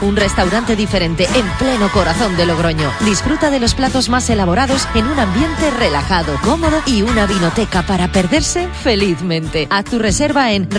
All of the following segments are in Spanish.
un restaurante diferente en pleno corazón de Logroño. Disfruta de los platos más elaborados en un ambiente relajado, cómodo y una vinoteca para perderse felizmente. Haz tu reserva en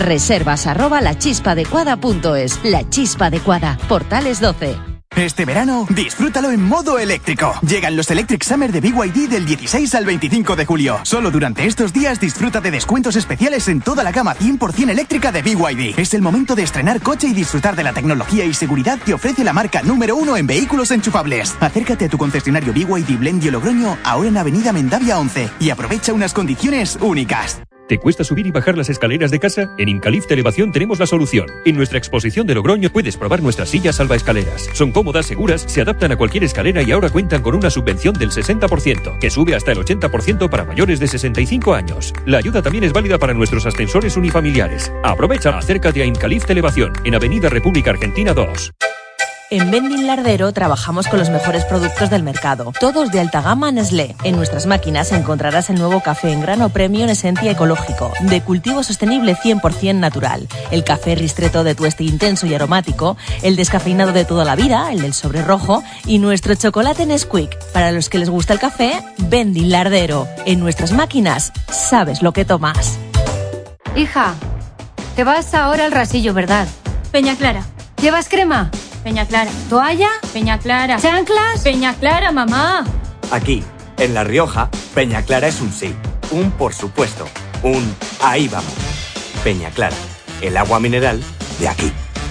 reservas@lachispadecuada.es. La Chispa Adecuada, Portales 12. Este verano, disfrútalo en modo eléctrico. Llegan los Electric Summer de BYD del 16 al 25 de julio. Solo durante estos días disfruta de descuentos especiales en toda la gama 100% eléctrica de BYD. Es el momento de estrenar coche y disfrutar de la tecnología y seguridad que ofrece la marca número 1 en vehículos enchufables. Acércate a tu concesionario BYD Blendio Logroño, ahora en Avenida Mendavia 11, y aprovecha unas condiciones únicas. ¿Te cuesta subir y bajar las escaleras de casa? En Incalift Elevación tenemos la solución. En nuestra exposición de Logroño puedes probar nuestras sillas salvaescaleras. Son cómodas, seguras, se adaptan a cualquier escalera y ahora cuentan con una subvención del 60%, que sube hasta el 80% para mayores de 65 años. La ayuda también es válida para nuestros ascensores unifamiliares. Aprovecha, acércate a Incalift Elevación, en Avenida República Argentina 2. En Vending Lardero trabajamos con los mejores productos del mercado, todos de alta gama Nestlé. En nuestras máquinas encontrarás el nuevo café en grano premium Esencia Ecológico, de cultivo sostenible 100% natural, el café Ristretto de tueste intenso y aromático, el descafeinado de toda la vida, el del sobre rojo, y nuestro chocolate Nesquik. Para los que les gusta el café, Vending Lardero. En nuestras máquinas, sabes lo que tomas. Hija, te vas ahora al Rasillo, ¿verdad? Peña Clara. ¿Llevas crema? Peña Clara. ¿Toalla? Peña Clara. ¿Chanclas? Peña Clara, mamá. Aquí, en La Rioja, Peña Clara es un sí, un por supuesto, un ahí vamos. Peña Clara, el agua mineral de aquí.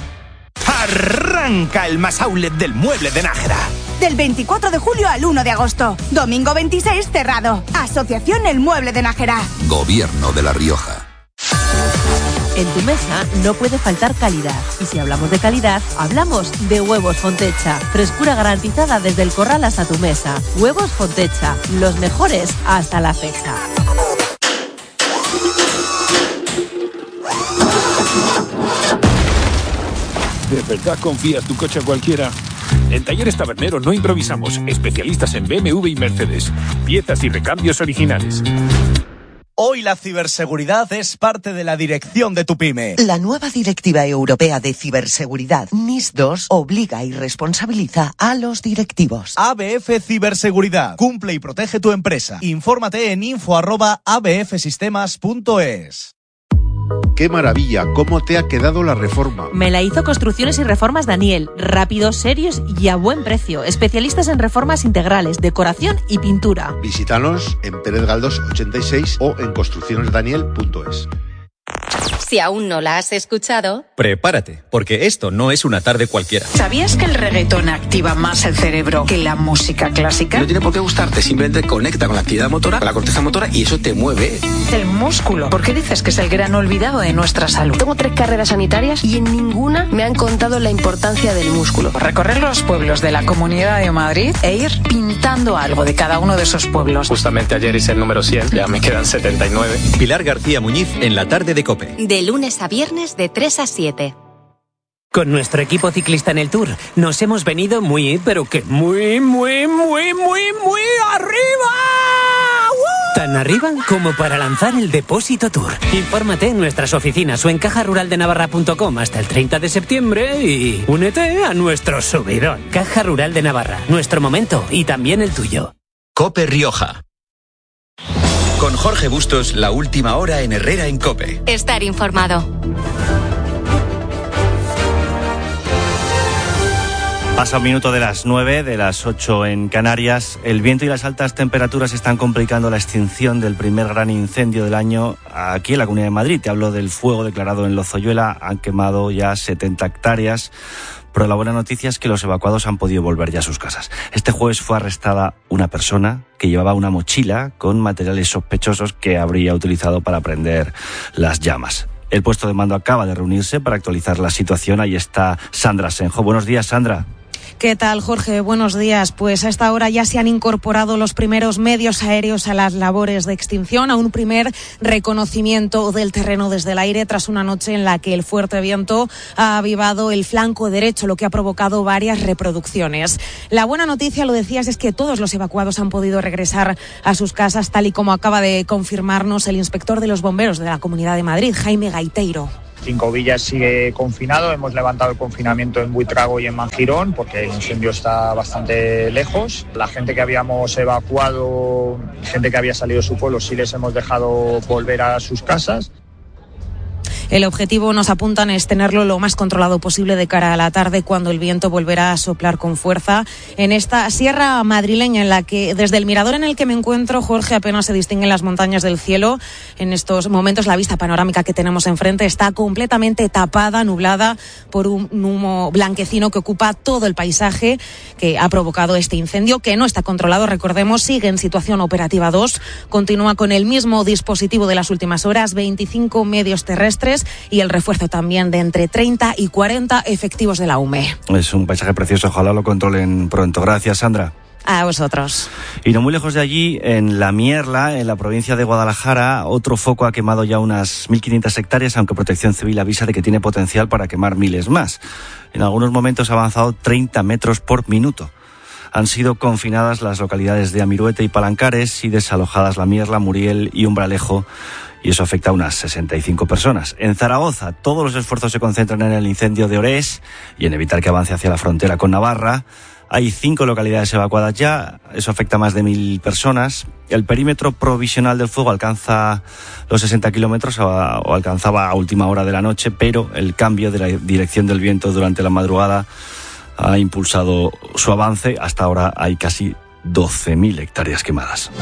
¡Arranca el más outlet del mueble de Nájera! Del 24 de julio al 1 de agosto. Domingo 26 cerrado. Asociación El Mueble de Nájera. Gobierno de La Rioja. En tu mesa no puede faltar calidad. Y si hablamos de calidad, hablamos de Huevos Fontecha. Frescura garantizada desde el corral hasta tu mesa. Huevos Fontecha, los mejores hasta la fecha. ¿De verdad confías tu coche a cualquiera? En Talleres Taberneros no improvisamos. Especialistas en BMW y Mercedes. Piezas y recambios originales. Hoy la ciberseguridad es parte de la dirección de tu pyme. La nueva Directiva Europea de Ciberseguridad, NIS2, obliga y responsabiliza a los directivos. ABF Ciberseguridad. Cumple y protege tu empresa. Infórmate en info@abfsistemas.es. ¡Qué maravilla! ¿Cómo te ha quedado la reforma? Me la hizo Construcciones y Reformas Daniel. Rápidos, serios y a buen precio. Especialistas en reformas integrales, decoración y pintura. Visítanos en Pérez Galdós 86 o en construccionesdaniel.es. Si aún no la has escuchado, prepárate, porque esto no es una tarde cualquiera. ¿Sabías que el reggaetón activa más el cerebro que la música clásica? No tiene por qué gustarte, simplemente conecta con la actividad motora, con la corteza motora, y eso te mueve. El músculo. ¿Por qué dices que es el gran olvidado de nuestra salud? Tengo 3 carreras sanitarias y en ninguna me han contado la importancia del músculo. Recorrer los pueblos de la Comunidad de Madrid e ir pintando algo de cada uno de esos pueblos. Justamente ayer hice el número 100, ya me quedan 79. Pilar García Muñiz en la tarde de COPE. De lunes a viernes de 3 a 7. Con nuestro equipo ciclista en el Tour nos hemos venido muy, pero que muy arriba. ¡Woo! Tan arriba como para lanzar el Depósito Tour. Infórmate en nuestras oficinas o en cajaruraldenavarra.com hasta el 30 de septiembre y únete a nuestro subidón. Caja Rural de Navarra, nuestro momento y también el tuyo. COPE Rioja. Con Jorge Bustos, la última hora en Herrera en COPE. Estar informado. Pasa un minuto de las 9, de las 8 en Canarias. El viento y las altas temperaturas están complicando la extinción del primer gran incendio del año aquí en la Comunidad de Madrid. Te hablo del fuego declarado en Lozoyuela. Han quemado ya 70 hectáreas. Pero la buena noticia es que los evacuados han podido volver ya a sus casas. Este jueves fue arrestada una persona que llevaba una mochila con materiales sospechosos que habría utilizado para prender las llamas. El puesto de mando acaba de reunirse para actualizar la situación. Ahí está Sandra Senjo. Buenos días, Sandra. ¿Qué tal, Jorge? Buenos días. Pues a esta hora ya se han incorporado los primeros medios aéreos a las labores de extinción, a un primer reconocimiento del terreno desde el aire tras una noche en la que el fuerte viento ha avivado el flanco derecho, lo que ha provocado varias reproducciones. La buena noticia, lo decías, es que todos los evacuados han podido regresar a sus casas, tal y como acaba de confirmarnos el inspector de los bomberos de la Comunidad de Madrid, Jaime Gaiteiro. Cinco Villas sigue confinado, hemos levantado el confinamiento en Buitrago y en Manjirón porque el incendio está bastante lejos. La gente que habíamos evacuado, gente que había salido de su pueblo, sí les hemos dejado volver a sus casas. El objetivo, nos apuntan, es tenerlo lo más controlado posible de cara a la tarde, cuando el viento volverá a soplar con fuerza en esta sierra madrileña, en la que desde el mirador en el que me encuentro, Jorge, apenas se distinguen las montañas del cielo. En estos momentos la vista panorámica que tenemos enfrente está completamente tapada, nublada por un humo blanquecino que ocupa todo el paisaje, que ha provocado este incendio, que no está controlado. Recordemos, sigue en situación operativa 2, continúa con el mismo dispositivo de las últimas horas, 25 medios terrestres y el refuerzo también de entre 30 y 40 efectivos de la UME. Es un paisaje precioso, ojalá lo controlen pronto. Gracias, Sandra. A vosotros. Y no muy lejos de allí, en La Mierla, en la provincia de Guadalajara, otro foco ha quemado ya unas 1.500 hectáreas, aunque Protección Civil avisa de que tiene potencial para quemar miles más. En algunos momentos ha avanzado 30 metros por minuto. Han sido confinadas las localidades de Amiruete y Palancares y desalojadas La Mierla, Muriel y Umbralejo, y eso afecta a unas 65 personas. En Zaragoza, todos los esfuerzos se concentran en el incendio de Orés y en evitar que avance hacia la frontera con Navarra. Hay 5 localidades evacuadas ya, eso afecta a más de 1.000 personas. El perímetro provisional del fuego alcanza los 60 kilómetros, o alcanzaba a última hora de la noche, pero el cambio de la dirección del viento durante la madrugada ha impulsado su avance. Hasta ahora hay casi 12.000 hectáreas quemadas.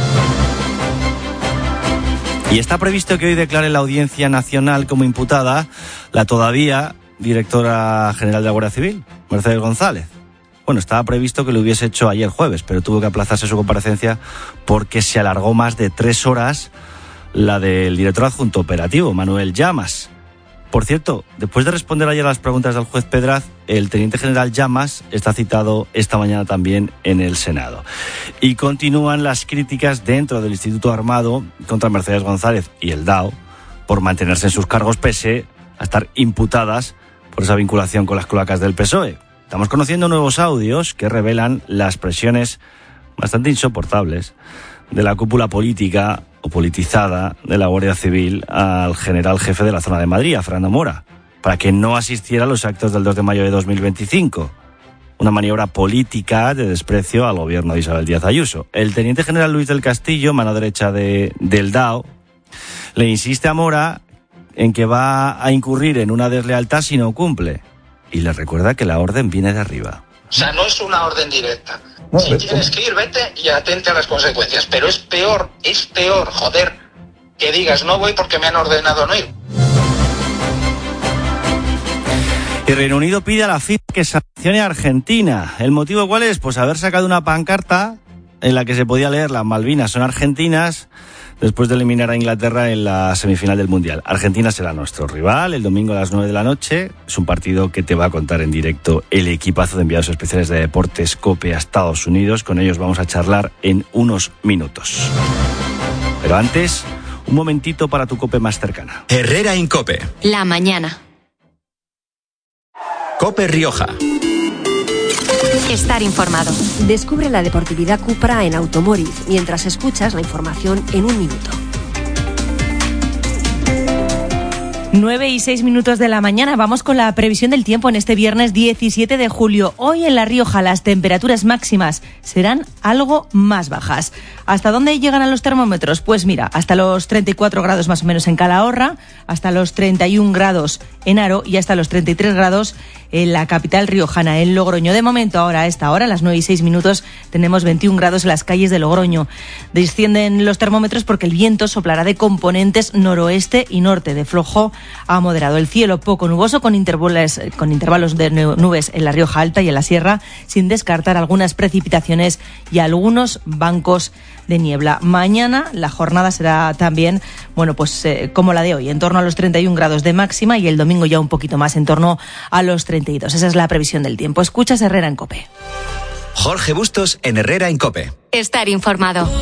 Y está previsto que hoy declare la Audiencia Nacional como imputada la todavía directora general de la Guardia Civil, Mercedes González. Bueno, estaba previsto que lo hubiese hecho ayer jueves, pero tuvo que aplazarse su comparecencia porque se alargó más de 3 horas la del director adjunto operativo, Manuel Llamas. Por cierto, después de responder ayer a las preguntas del juez Pedraz, el teniente general Llamas está citado esta mañana también en el Senado. Y continúan las críticas dentro del Instituto Armado contra Mercedes González y el DAO por mantenerse en sus cargos pese a estar imputadas por esa vinculación con las cloacas del PSOE. Estamos conociendo nuevos audios que revelan las presiones bastante insoportables de la cúpula política o politizada de la Guardia Civil al general jefe de la zona de Madrid, a Fernando Mora, para que no asistiera a los actos del 2 de mayo de 2025. Una maniobra política de desprecio al gobierno de Isabel Díaz Ayuso. El teniente general Luis del Castillo, mano derecha del DAO, le insiste a Mora en que va a incurrir en una deslealtad si no cumple. Y le recuerda que la orden viene de arriba. O sea, no es una orden directa. Si tienes que ir, vete y atente a las consecuencias. Pero es peor, joder, que digas no voy porque me han ordenado no ir. Y Reino Unido pide a la FIFA que sancione a Argentina. ¿El motivo cuál es? Pues haber sacado una pancarta en la que se podía leer las Malvinas son argentinas, después de eliminar a Inglaterra en la semifinal del Mundial. Argentina será nuestro rival el domingo a las 9 de la noche. Es un partido que te va a contar en directo el equipazo de enviados especiales de Deportes COPE a Estados Unidos. Con ellos vamos a charlar en unos minutos. Pero antes, un momentito para tu COPE más cercana. Herrera en COPE. La mañana. COPE Rioja. Estar informado. Descubre la deportividad Cupra en Automóvil mientras escuchas la información en un minuto. 9:06 de la mañana. Vamos con la previsión del tiempo en este viernes 17 de julio. Hoy en La Rioja las temperaturas máximas serán algo más bajas. ¿Hasta dónde llegan a los termómetros? Pues mira, hasta los 34 grados más o menos en Calahorra, hasta los 31 grados en Haro y hasta los 33 grados en la capital riojana, en Logroño. De momento, ahora a esta hora, a las 9:06, tenemos 21 grados en las calles de Logroño. Descienden los termómetros porque el viento soplará de componentes noroeste y norte, de flojo a moderado. El cielo poco nuboso con intervalos de nubes en la Rioja Alta y en la Sierra, sin descartar algunas precipitaciones y algunos bancos de niebla. Mañana la jornada será también, como la de hoy, en torno a los 31 grados de máxima, y el domingo ya un poquito más, en torno a los 32. Esa es la previsión del tiempo. Escuchas Herrera en COPE. Jorge Bustos en Herrera en COPE. Estar informado.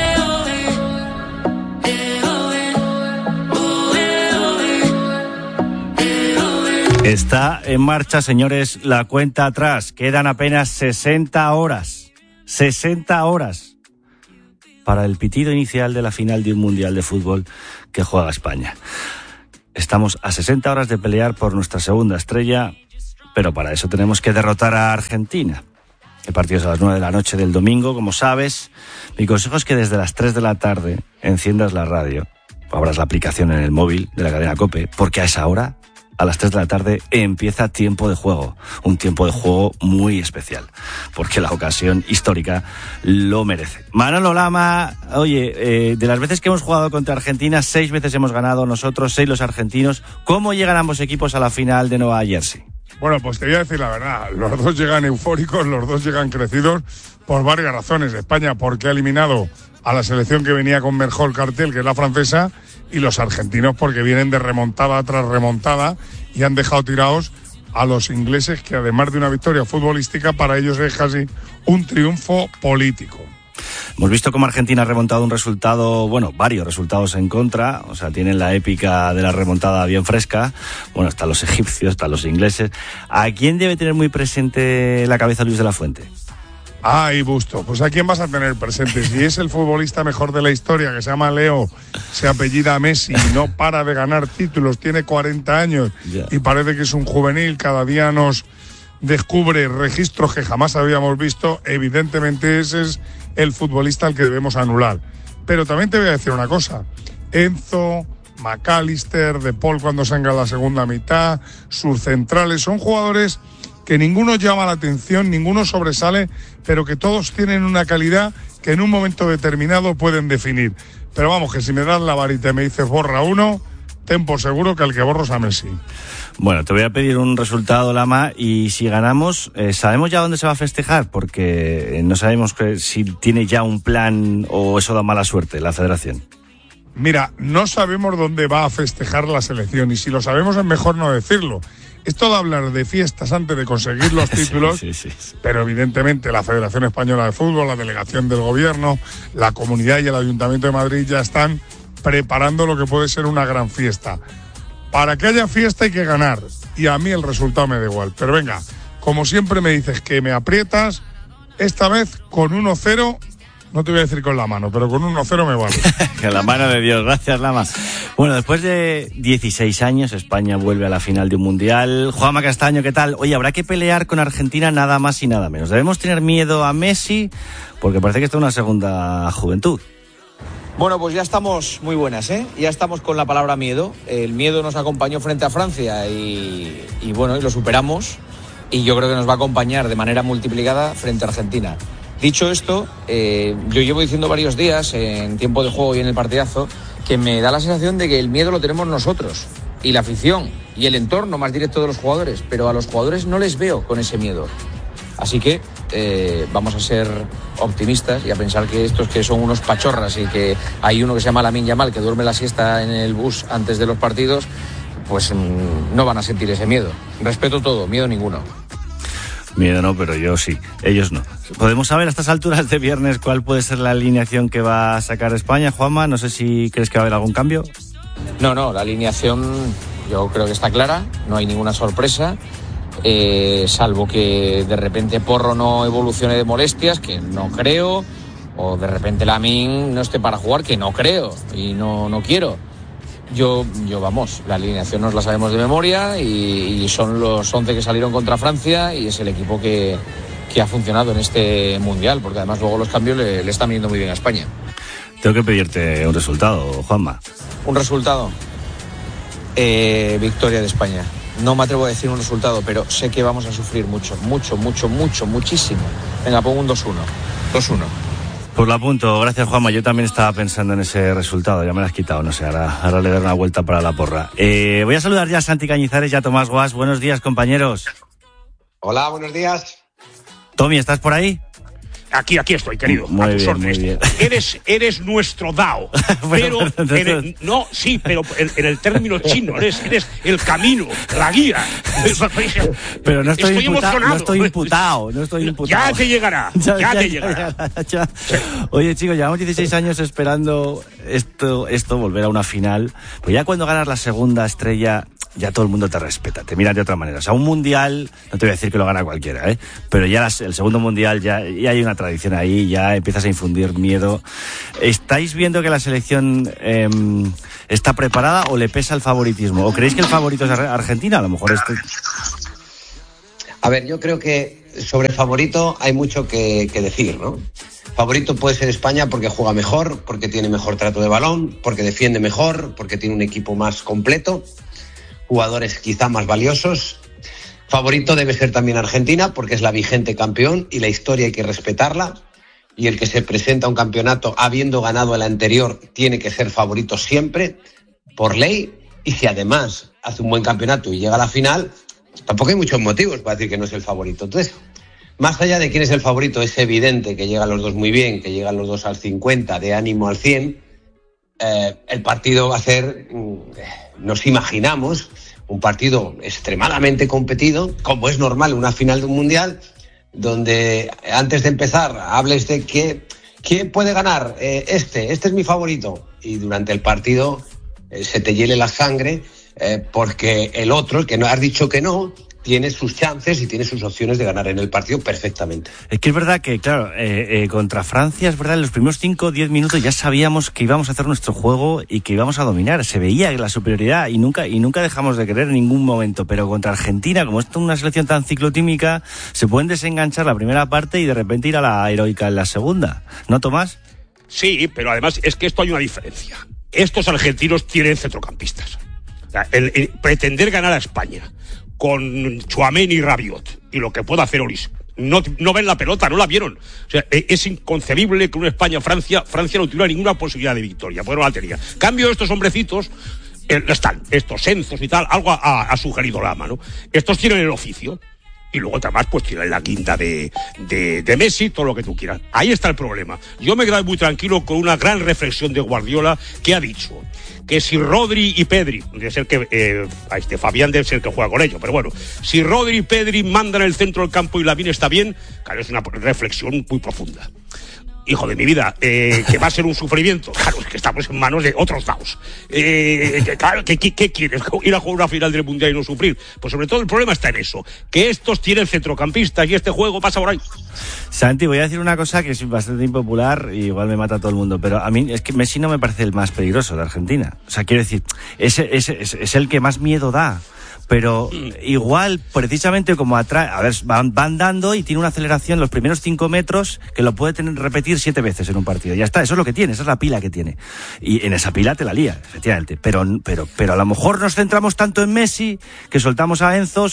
Está en marcha, señores, la cuenta atrás. Quedan apenas 60 horas. 60 horas para el pitido inicial de la final de un Mundial de Fútbol que juega España. Estamos a 60 horas de pelear por nuestra segunda estrella, pero para eso tenemos que derrotar a Argentina. El partido es a las 9 de la noche del domingo, como sabes. Mi consejo es que desde las 3 de la tarde enciendas la radio, abras la aplicación en el móvil de la cadena COPE, porque a esa hora, a las 3 de la tarde, empieza Tiempo de Juego. Un tiempo de juego muy especial, porque la ocasión histórica lo merece. Manolo Lama, oye, de las veces que hemos jugado contra Argentina, 6 veces hemos ganado nosotros, 6 los argentinos. ¿Cómo llegan ambos equipos a la final de Nueva Jersey? Bueno, pues te voy a decir la verdad, los dos llegan eufóricos, los dos llegan crecidos por varias razones. España porque ha eliminado a la selección que venía con mejor cartel, que es la francesa, y los argentinos porque vienen de remontada tras remontada y han dejado tirados a los ingleses, que además de una victoria futbolística, para ellos es casi un triunfo político. Hemos visto cómo Argentina ha remontado un resultado, bueno, varios resultados en contra, o sea, tienen la épica de la remontada bien fresca. Bueno, están los egipcios, están los ingleses. ¿A quién debe tener muy presente la cabeza Luis de la Fuente? Ay, Busto, pues ¿a quién vas a tener presente? Si es el futbolista mejor de la historia, que se llama Leo, se apellida Messi, no para de ganar títulos, tiene 40 años y parece que es un juvenil, cada día nos descubre registros que jamás habíamos visto. Evidentemente ese es el futbolista al que debemos anular. Pero también te voy a decir una cosa, Enzo, McAllister, De Paul cuando salga la segunda mitad, sus centrales, son jugadores que ninguno llama la atención, ninguno sobresale, pero que todos tienen una calidad que en un momento determinado pueden definir. Pero vamos, que si me das la varita y me dices borra uno, ten por seguro que al que borro es a Messi. Bueno, te voy a pedir un resultado, Lama, y si ganamos, ¿sabemos ya dónde se va a festejar? Porque no sabemos si tiene ya un plan o eso da mala suerte la federación. Mira, no sabemos dónde va a festejar la selección, y si lo sabemos es mejor no decirlo. Esto de hablar de fiestas antes de conseguir los títulos, sí. Pero evidentemente la Federación Española de Fútbol, la delegación del gobierno, la comunidad y el Ayuntamiento de Madrid ya están preparando lo que puede ser una gran fiesta. Para que haya fiesta hay que ganar, y a mí el resultado me da igual. Pero venga, como siempre me dices que me aprietas, esta vez con 1-0, no te voy a decir con la mano, pero con 1-0 me vale. Con la mano de Dios, gracias, Lama. Bueno, después de 16 años, España vuelve a la final de un mundial. Juanma Castaño, ¿qué tal? Oye, habrá que pelear con Argentina nada más y nada menos. ¿Debemos tener miedo a Messi? Porque parece que está en una segunda juventud. Bueno, pues ya estamos muy buenas, ¿eh? Ya estamos con la palabra miedo. El miedo nos acompañó frente a Francia y bueno, y lo superamos. Y yo creo que nos va a acompañar de manera multiplicada frente a Argentina. Dicho esto, yo llevo diciendo varios días en Tiempo de Juego y en el partidazo que me da la sensación de que el miedo lo tenemos nosotros y la afición y el entorno más directo de los jugadores, pero a los jugadores no les veo con ese miedo. Así que vamos a ser optimistas y a pensar que estos que son unos pachorras y que hay uno que se llama Lamine Yamal que duerme la siesta en el bus antes de los partidos, pues no van a sentir ese miedo. Respeto todo, miedo ninguno. Miedo no, pero yo sí, ellos no. ¿Podemos saber a estas alturas de viernes cuál puede ser la alineación que va a sacar España, Juanma? No sé si crees que va a haber algún cambio. No, la alineación yo creo que está clara, no hay ninguna sorpresa. Salvo que de repente Porro no evolucione de molestias, que no creo, o de repente Lamine no esté para jugar, que no creo y no quiero. Yo vamos, la alineación nos la sabemos de memoria y son los 11 que salieron contra Francia y es el equipo que ha funcionado en este Mundial, porque además luego los cambios le están viniendo muy bien a España. Tengo que pedirte un resultado, Juanma. ¿Un resultado? Victoria de España. No me atrevo a decir un resultado, pero sé que vamos a sufrir muchísimo. Venga, pongo un 2-1. 2-1. Pues lo apunto, gracias, Juanma. Yo también estaba pensando en ese resultado, ya me lo has quitado, no sé, ahora le daré una vuelta para la porra. Voy a saludar ya a Santi Cañizares y a Tomás Guas. Buenos días, compañeros. Hola, buenos días. Tommy, ¿estás por ahí? Aquí estoy, querido. Muy bien. Eres nuestro Dao. Pero pero en el término chino, eres el camino, la guía. Pero no estoy imputado. Ya te llegará. Oye, chicos, llevamos 16 años esperando esto, volver a una final. Pues ya cuando ganas la segunda estrella, ya todo el mundo te respeta, te mira de otra manera. O sea, un mundial, no te voy a decir que lo gana cualquiera, pero ya el segundo mundial ya hay una tradición ahí, ya empiezas a infundir miedo. ¿Estáis viendo que la selección está preparada o le pesa el favoritismo? ¿O creéis que el favorito es Argentina? A lo mejor A ver, yo creo que sobre favorito hay mucho que decir, ¿no? Favorito puede ser España porque juega mejor, porque tiene mejor trato de balón, porque defiende mejor, porque tiene un equipo más completo, jugadores quizá más valiosos. Favorito debe ser también Argentina porque es la vigente campeón y la historia hay que respetarla. Y el que se presenta a un campeonato habiendo ganado el anterior tiene que ser favorito siempre, por ley. Y si además hace un buen campeonato y llega a la final, tampoco hay muchos motivos para decir que no es el favorito. Entonces, más allá de quién es el favorito, es evidente que llegan los dos muy bien, que llegan los dos al 50, de ánimo al 100. El partido va a ser, nos imaginamos, un partido extremadamente competido, como es normal en una final de un mundial, donde antes de empezar hables de quién puede ganar, este es mi favorito, y durante el partido se te hiele la sangre porque el otro, el que no has dicho que no, tiene sus chances y tiene sus opciones de ganar en el partido perfectamente. Es que es verdad que, claro, contra Francia, es verdad, en los primeros 5 o 10 minutos ya sabíamos que íbamos a hacer nuestro juego y que íbamos a dominar. Se veía la superioridad y nunca dejamos de creer en ningún momento. Pero contra Argentina, como es una selección tan ciclotímica, se pueden desenganchar la primera parte y de repente ir a la heroica en la segunda. ¿No, Tomás? Sí, pero además es que esto hay una diferencia. Estos argentinos tienen centrocampistas. O sea, el pretender ganar a España con Tchouaméni y Rabiot y lo que pueda hacer Olis, no ven la pelota, no la vieron. O sea, es inconcebible que una España-Francia no tuviera ninguna posibilidad de victoria, porque no la tenía. Cambio, estos hombrecitos están, estos Enzos y tal, algo ha sugerido Lama, ¿no? Estos tienen el oficio. Y luego además pues tienen la quinta de Messi, todo lo que tú quieras. Ahí está el problema. Yo me quedé muy tranquilo con una gran reflexión de Guardiola, que ha dicho que si Rodri y Pedri, debe ser que Fabián debe ser que juega con ellos, pero bueno, si Rodri y Pedri mandan el centro del campo y Lamine está bien, claro, es una reflexión muy profunda. Hijo de mi vida, que va a ser un sufrimiento. Claro, es que estamos en manos de otros daos. Claro, ¿qué quieres? ¿Ir a jugar una final del Mundial y no sufrir? Pues sobre todo el problema está en eso, que estos tienen centrocampistas y este juego pasa por ahí. Santi, voy a decir una cosa que es bastante impopular y igual me mata a todo el mundo, pero a mí es que Messi no me parece el más peligroso de Argentina. O sea, quiero decir, es el que más miedo da. Pero igual, precisamente como atrae, a ver, van dando y tiene una aceleración los primeros 5 metros que lo puede repetir 7 veces en un partido. Ya está, eso es lo que tiene, esa es la pila que tiene. Y en esa pila te la lía, efectivamente. Pero a lo mejor nos centramos tanto en Messi que soltamos a Enzo,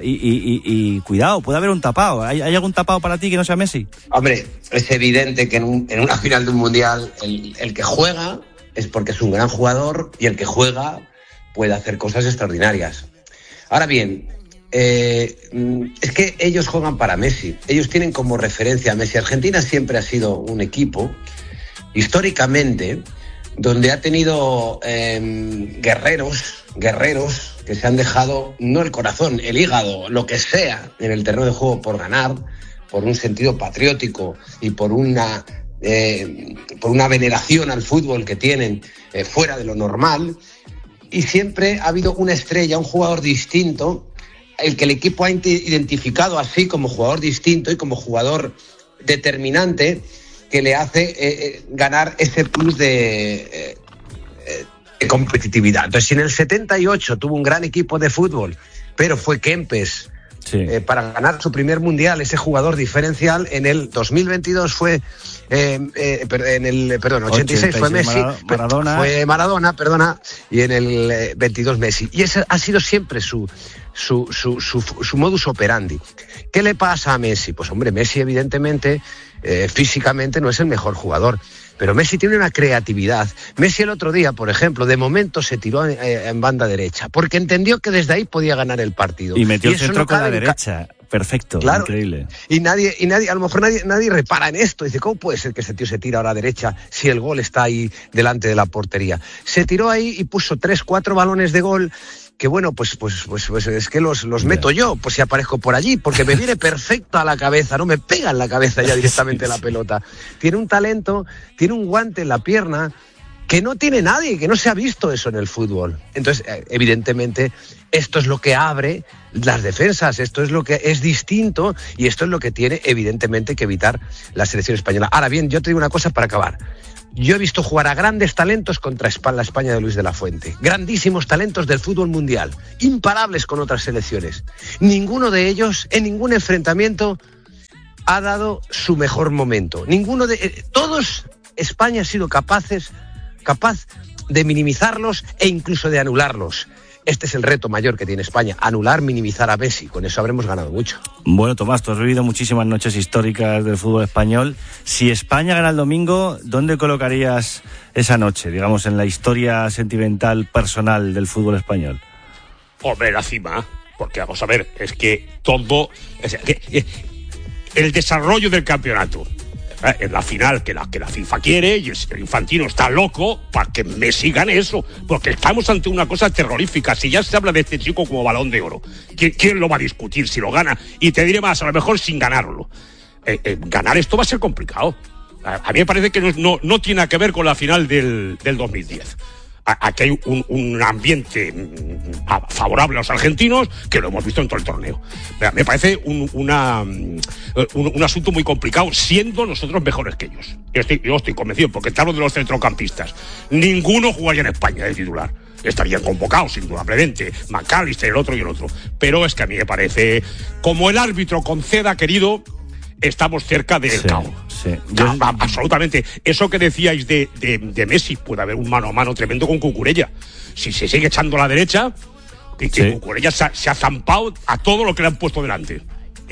y cuidado, puede haber un tapado. ¿Hay algún tapado para ti que no sea Messi? Hombre, es evidente que en una final de un mundial el que juega es porque es un gran jugador y el que juega puede hacer cosas extraordinarias. Ahora bien, es que ellos juegan para Messi, ellos tienen como referencia a Messi. Argentina siempre ha sido un equipo, históricamente, donde ha tenido guerreros que se han dejado, no el corazón, el hígado, lo que sea, en el terreno de juego por ganar, por un sentido patriótico y por una veneración al fútbol que tienen fuera de lo normal. Y siempre ha habido una estrella, un jugador distinto, el que el equipo ha identificado así como jugador distinto y como jugador determinante, que le hace ganar ese plus de competitividad. Entonces, si en el 78 tuvo un gran equipo de fútbol, pero fue Kempes, sí, para ganar su primer mundial, ese jugador diferencial, en el 2022 fue... en el 86 fue Messi, fue Maradona, y en el 22 Messi. Y ese ha sido siempre su modus operandi. ¿Qué le pasa a Messi? Pues hombre, Messi evidentemente físicamente no es el mejor jugador, pero Messi tiene una creatividad. Messi el otro día, por ejemplo, de momento se tiró en banda derecha, porque entendió que desde ahí podía ganar el partido. Y metió el centro con la derecha. Perfecto, claro, increíble. Y nadie, a lo mejor nadie repara en esto. Dice, ¿cómo puede ser que ese tío se tira ahora a la derecha si el gol está ahí delante de la portería? Se tiró ahí y puso 3-4 balones de gol que bueno, pues es que los meto yo, pues si aparezco por allí, porque me viene perfecto a la cabeza, no me pega en la cabeza ya directamente la pelota. Tiene un talento, tiene un guante en la pierna que no tiene nadie, que no se ha visto eso en el fútbol. Entonces, evidentemente, esto es lo que abre las defensas, esto es lo que es distinto y esto es lo que tiene, evidentemente, que evitar la selección española. Ahora bien, yo te digo una cosa para acabar. Yo he visto jugar a grandes talentos contra la España de Luis de la Fuente. Grandísimos talentos del fútbol mundial, imparables con otras selecciones. Ninguno de ellos, en ningún enfrentamiento, ha dado su mejor momento. Todos, España ha sido capaz de minimizarlos e incluso de anularlos. Este es el reto mayor que tiene España, anular, minimizar a Messi. Con eso habremos ganado mucho. Bueno, Tomás, tú has vivido muchísimas noches históricas del fútbol español. Si España gana el domingo, ¿dónde colocarías esa noche, digamos, en la historia sentimental, personal del fútbol español? Hombre, la cima, porque vamos a ver, es que todo... el desarrollo del campeonato, en la final que la FIFA quiere, y el Infantino está loco para que Messi gane eso, porque estamos ante una cosa terrorífica. Si ya se habla de este chico como Balón de Oro, ¿quién lo va a discutir si lo gana? Y te diré más, a lo mejor sin ganarlo. Ganar esto va a ser complicado. A mí me parece que no tiene que ver con la final del 2010. Aquí hay un ambiente favorable a los argentinos, que lo hemos visto en todo el torneo. Me parece un asunto muy complicado, siendo nosotros mejores que ellos. Yo estoy convencido, porque te hablo de los centrocampistas. Ninguno jugaría en España de titular. Estarían convocados, indudablemente, McAllister, el otro y el otro. Pero es que a mí me parece, como el árbitro conceda, querido, estamos cerca del caos. Sí. Absolutamente. Eso que decíais de Messi, puede haber un mano a mano tremendo con Cucurella. Si se sigue echando a la derecha, que Cucurella se ha zampado a todo lo que le han puesto delante.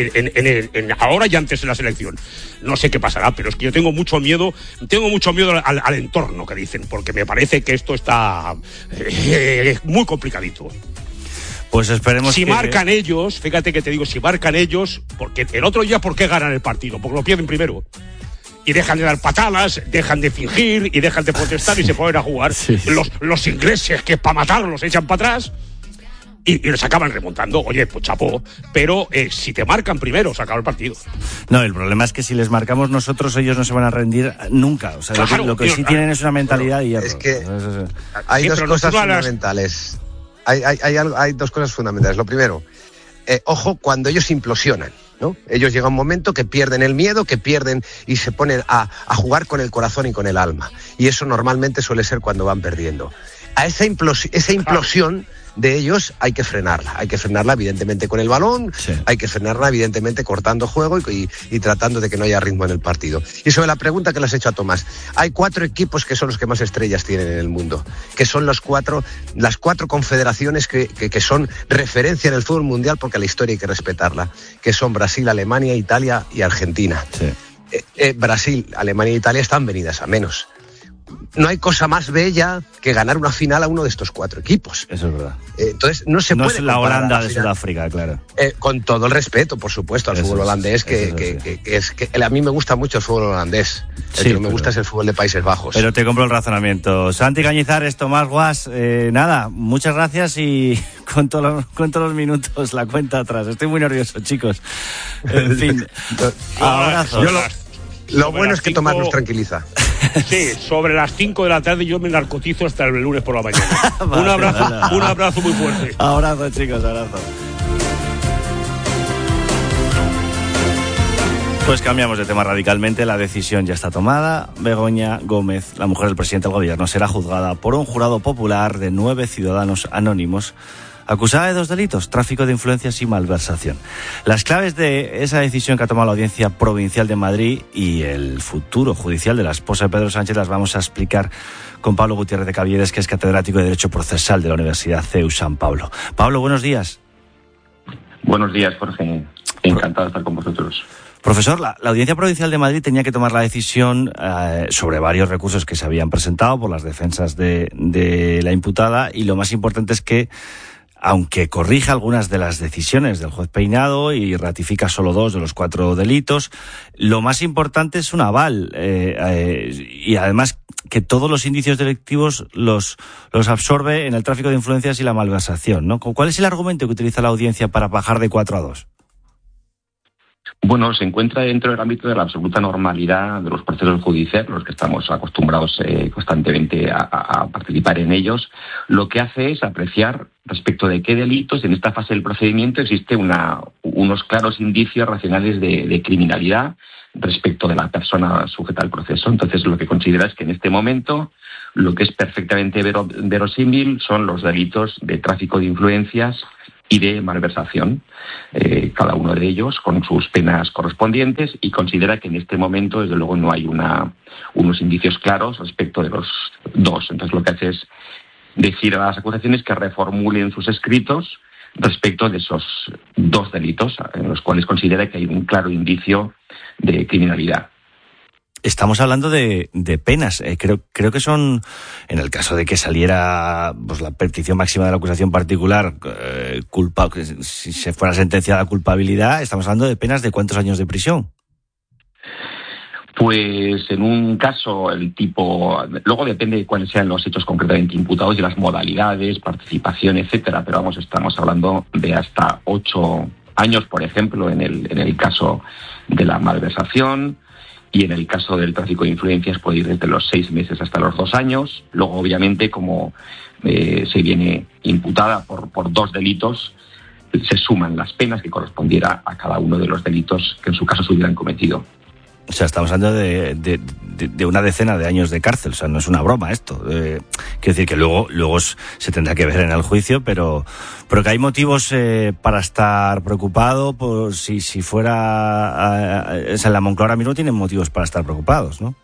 Ahora y antes en la selección. No sé qué pasará, pero es que yo tengo mucho miedo al entorno que dicen, porque me parece que esto está muy complicadito. Pues esperemos si marcan ellos, fíjate que te digo, si marcan ellos, porque el otro día, ¿por qué ganan el partido? Porque lo pierden primero. Y dejan de dar patadas, dejan de fingir y dejan de protestar y se ponen a jugar. Sí. Los ingleses, que para matarlos se echan para atrás y les acaban remontando. Oye, pues chapó, pero si te marcan primero, se acaba el partido. No, el problema es que si les marcamos nosotros, ellos no se van a rendir nunca. O sea, claro, lo que sí tienen es una mentalidad y es que hay dos cosas fundamentales. Hay dos cosas fundamentales. Lo primero, ojo cuando ellos implosionan, ¿no? Ellos llega un momento que pierden el miedo, que pierden y se ponen a jugar con el corazón y con el alma. Y eso normalmente suele ser cuando van perdiendo. A esa implosión de ellos hay que frenarla evidentemente con el balón, sí. Hay que frenarla evidentemente cortando juego y tratando de que no haya ritmo en el partido. Y sobre la pregunta que le has hecho a Tomás, hay 4 equipos que son los que más estrellas tienen en el mundo, que son las cuatro confederaciones que son referencia en el fútbol mundial, porque la historia hay que respetarla, que son Brasil, Alemania, Italia y Argentina. Sí. Brasil, Alemania e Italia están venidas a menos. No hay cosa más bella que ganar una final a uno de estos 4 equipos. Eso es verdad. Entonces no se puede. No es la Holanda de Sudáfrica, claro. Con todo el respeto, por supuesto, al fútbol holandés, que a mí me gusta mucho el fútbol holandés. El que no me gusta es el fútbol de Países Bajos. Pero te compro el razonamiento. Santi Cañizares, Tomás Guas, nada, muchas gracias y cuento los minutos, la cuenta atrás. Estoy muy nervioso, chicos. En fin, abrazo. Lo bueno es que Tomás nos tranquiliza. Sí, sobre las 5 de la tarde yo me narcotizo hasta el lunes por la mañana. Vale, un abrazo muy fuerte. Abrazo, chicos, abrazo. Pues cambiamos de tema radicalmente. La decisión ya está tomada. Begoña Gómez, la mujer del presidente del gobierno, será juzgada por un jurado popular de 9 ciudadanos anónimos, acusada de 2 delitos, tráfico de influencias y malversación. Las claves de esa decisión que ha tomado la Audiencia Provincial de Madrid y el futuro judicial de la esposa de Pedro Sánchez las vamos a explicar con Pablo Gutiérrez de Caviedes, que es catedrático de Derecho Procesal de la Universidad CEU San Pablo. Pablo, buenos días. Buenos días, Jorge. Encantado de estar con vosotros. Profesor, la Audiencia Provincial de Madrid tenía que tomar la decisión sobre varios recursos que se habían presentado por las defensas de la imputada, y lo más importante es que, aunque corrija algunas de las decisiones del juez Peinado y ratifica solo 2 de los 4 delitos, lo más importante es un aval y además que todos los indicios delictivos los absorbe en el tráfico de influencias y la malversación, ¿no? ¿Cuál es el argumento que utiliza la audiencia para bajar de 4 a 2? Bueno, se encuentra dentro del ámbito de la absoluta normalidad de los procesos judiciales, los que estamos acostumbrados constantemente a participar en ellos. Lo que hace es apreciar respecto de qué delitos en esta fase del procedimiento existe unos claros indicios racionales de criminalidad respecto de la persona sujeta al proceso. Entonces, lo que considera es que en este momento lo que es perfectamente verosímil son los delitos de tráfico de influencias y de malversación, cada uno de ellos con sus penas correspondientes, y considera que en este momento, desde luego, no hay unos indicios claros respecto de los dos. Entonces, lo que hace es decir a las acusaciones que reformulen sus escritos respecto de esos dos delitos, en los cuales considera que hay un claro indicio de criminalidad. Estamos hablando de penas. Creo que son, en el caso de que saliera pues la petición máxima de la acusación particular, si se fuera sentenciada a culpabilidad, estamos hablando de penas de ¿cuántos años de prisión? Pues en un caso el tipo, luego depende de cuáles sean los hechos concretamente imputados y las modalidades, participación, etcétera, pero vamos, estamos hablando de hasta 8 años, por ejemplo, en el caso de la malversación. Y en el caso del tráfico de influencias puede ir desde los 6 meses hasta los 2 años. Luego, obviamente, como se viene imputada por 2 delitos, se suman las penas que correspondiera a cada uno de los delitos que en su caso se hubieran cometido. O sea, estamos hablando de una decena de años de cárcel. O sea, no es una broma esto. Quiero decir que luego se tendrá que ver en el juicio, pero que hay motivos para estar preocupado. Por si fuera... en la Moncloa ahora mismo tienen motivos para estar preocupados, ¿no?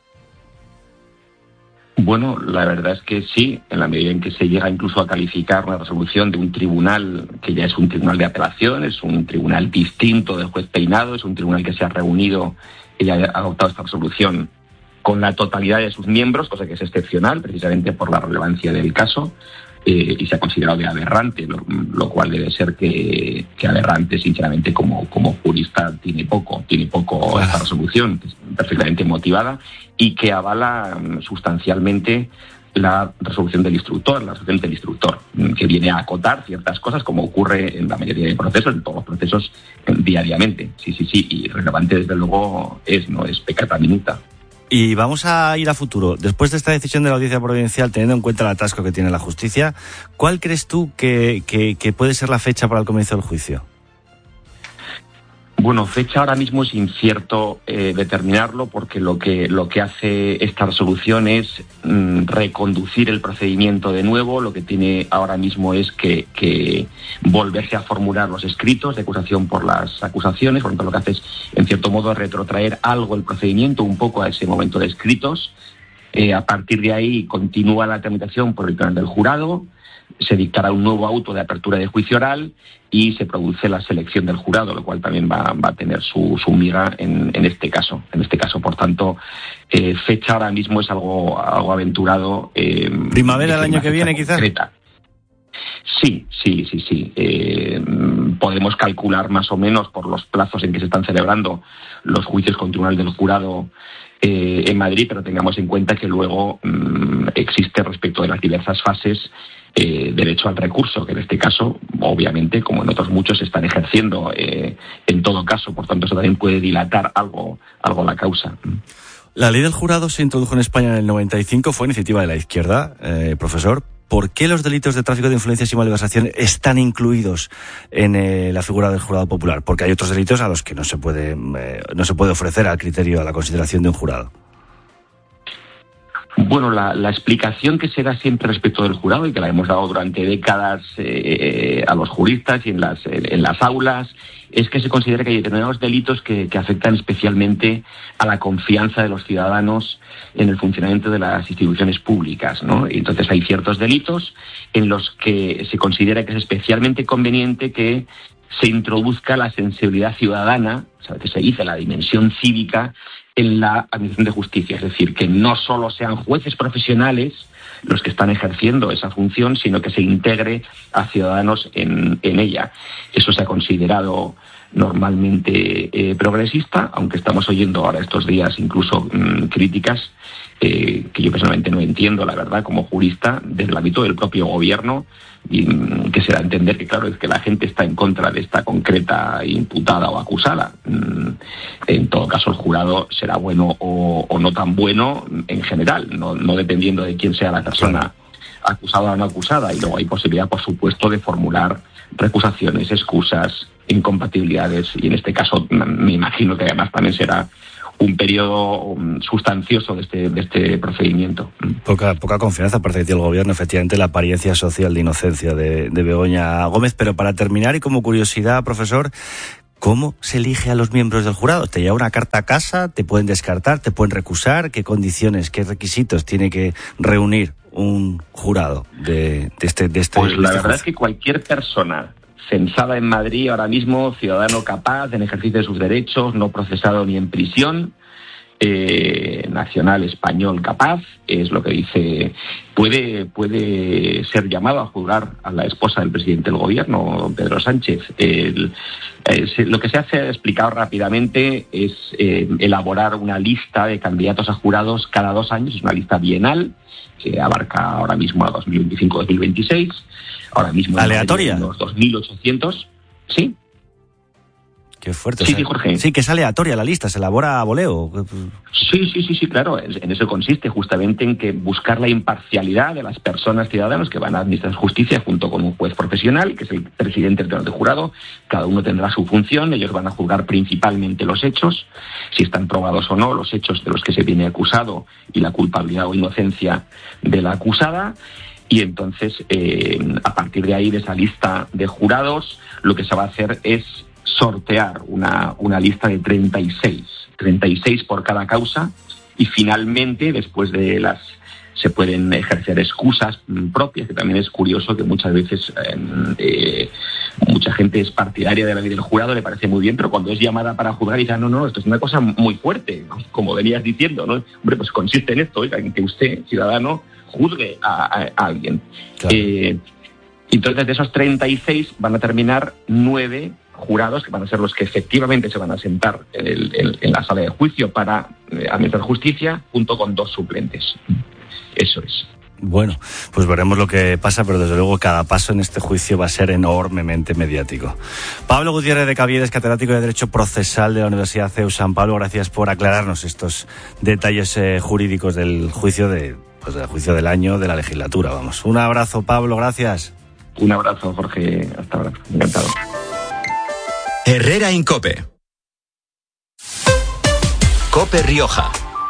Bueno, la verdad es que sí, en la medida en que se llega incluso a calificar una resolución de un tribunal que ya es un tribunal de apelación, es un tribunal distinto del juez Peinado, es un tribunal que se ha reunido y ha adoptado esta resolución con la totalidad de sus miembros, cosa que es excepcional precisamente por la relevancia del caso, y se ha considerado de aberrante, lo cual debe ser que aberrante, sinceramente, como jurista tiene poco esta resolución, que es perfectamente motivada y que avala sustancialmente la resolución del instructor, que viene a acotar ciertas cosas, como ocurre en la mayoría de procesos, en todos los procesos, diariamente. Sí, y relevante desde luego no es peccata minuta. Y vamos a ir a futuro. Después de esta decisión de la Audiencia Provincial, teniendo en cuenta el atasco que tiene la justicia, ¿cuál crees tú que puede ser la fecha para el comienzo del juicio? Bueno, fecha ahora mismo es incierto determinarlo, porque lo que hace esta resolución es reconducir el procedimiento de nuevo. Lo que tiene ahora mismo es que volverse a formular los escritos de acusación por las acusaciones. Por lo tanto, lo que hace es, en cierto modo, retrotraer algo el procedimiento, un poco a ese momento de escritos. A partir de ahí continúa la tramitación por el pleno del jurado. Se dictará un nuevo auto de apertura de juicio oral y se produce la selección del jurado, lo cual también va a tener su miga en este caso. Por tanto, fecha ahora mismo es algo aventurado. ¿Primavera del año que viene, quizás? Sí. Podemos calcular más o menos por los plazos en que se están celebrando los juicios con tribunal del jurado en Madrid, pero tengamos en cuenta que luego existe, respecto de las diversas fases, derecho al recurso, que en este caso, obviamente, como en otros muchos, se están ejerciendo en todo caso. Por tanto, eso también puede dilatar algo la causa. La ley del jurado se introdujo en España en el 95, fue iniciativa de la izquierda, profesor. ¿Por qué los delitos de tráfico de influencias y malversación están incluidos en la figura del jurado popular? Porque hay otros delitos a los que no se puede ofrecer al criterio, a la consideración de un jurado. Bueno, la explicación que se da siempre respecto del jurado, y que la hemos dado durante décadas a los juristas y en las aulas, es que se considera que hay determinados delitos que afectan especialmente a la confianza de los ciudadanos en el funcionamiento de las instituciones públicas, ¿no? Y entonces hay ciertos delitos en los que se considera que es especialmente conveniente que se introduzca la sensibilidad ciudadana, o sea, que se dice la dimensión cívica en la administración de justicia, es decir, que no solo sean jueces profesionales los que están ejerciendo esa función, sino que se integre a ciudadanos en ella. Eso se ha considerado normalmente progresista, aunque estamos oyendo ahora estos días incluso críticas que yo personalmente no entiendo, la verdad, como jurista, desde el ámbito del propio gobierno, y que se da a entender que, claro, es que la gente está en contra de esta concreta imputada o acusada. En todo caso, el jurado será bueno o no tan bueno en general, no dependiendo de quién sea la persona acusada o no acusada. Y luego hay posibilidad, por supuesto, de formular recusaciones, excusas, incompatibilidades, y en este caso me imagino que además también será un periodo sustancioso de este procedimiento. Poca confianza parece que tiene el gobierno, efectivamente, la apariencia social de inocencia de Begoña Gómez. Pero para terminar, y como curiosidad, profesor, ¿cómo se elige a los miembros del jurado? ¿Te llega una carta a casa? ¿Te pueden descartar? ¿Te pueden recusar? ¿Qué condiciones, qué requisitos tiene que reunir un jurado de este? Pues la verdad es que cualquier persona censada en Madrid ahora mismo, ciudadano capaz en ejercicio de sus derechos, no procesado ni en prisión, nacional español capaz, es lo que dice, puede ser llamado a juzgar a la esposa del presidente del gobierno, Pedro Sánchez. Lo que se hace, explicado rápidamente, es elaborar una lista de candidatos a jurados cada 2 años, es una lista bienal que abarca ahora mismo a 2025-2026, ahora mismo aleatoria, unos 2.800, ¿sí? Qué fuerte. Sí, Jorge. Sí, que es aleatoria la lista, se elabora a voleo. Sí, claro. En eso consiste, justamente en que buscar la imparcialidad de las personas, ciudadanos que van a administrar justicia junto con un juez profesional, que es el presidente del tribunal de jurado. Cada uno tendrá su función, ellos van a juzgar principalmente los hechos, si están probados o no los hechos de los que se viene acusado y la culpabilidad o inocencia de la acusada. Y entonces, a partir de ahí, de esa lista de jurados, lo que se va a hacer es sortear una lista de 36 por cada causa, y finalmente, después de se pueden ejercer excusas propias, que también es curioso que muchas veces mucha gente es partidaria de la ley del jurado, le parece muy bien, pero cuando es llamada para juzgar dice, no, esto es una cosa muy fuerte, ¿no? Como venías diciendo, ¿no? Hombre, pues consiste en esto, oiga, en que usted, ciudadano, juzgue a alguien. Claro. Entonces, de esos 36 van a terminar 9 jurados, que van a ser los que efectivamente se van a sentar en la sala de juicio para administrar justicia, junto con 2 suplentes. Eso es. Bueno, pues veremos lo que pasa, pero desde luego cada paso en este juicio va a ser enormemente mediático. Pablo Gutiérrez de Caviedes, catedrático de Derecho Procesal de la Universidad CEU San Pablo, gracias por aclararnos estos detalles jurídicos del juicio del juicio del año, de la legislatura, vamos. Un abrazo, Pablo, gracias. Un abrazo, Jorge, hasta ahora, encantado. Herrera Incope. Cope Rioja.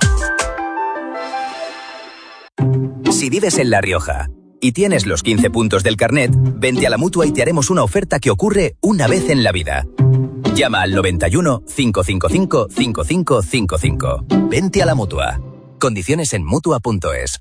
Si vives en La Rioja y tienes los 15 puntos del carnet, vente a la Mutua y te haremos una oferta que ocurre una vez en la vida. Llama al 91 555 5555. Vente a la Mutua. Condiciones en Mutua.es.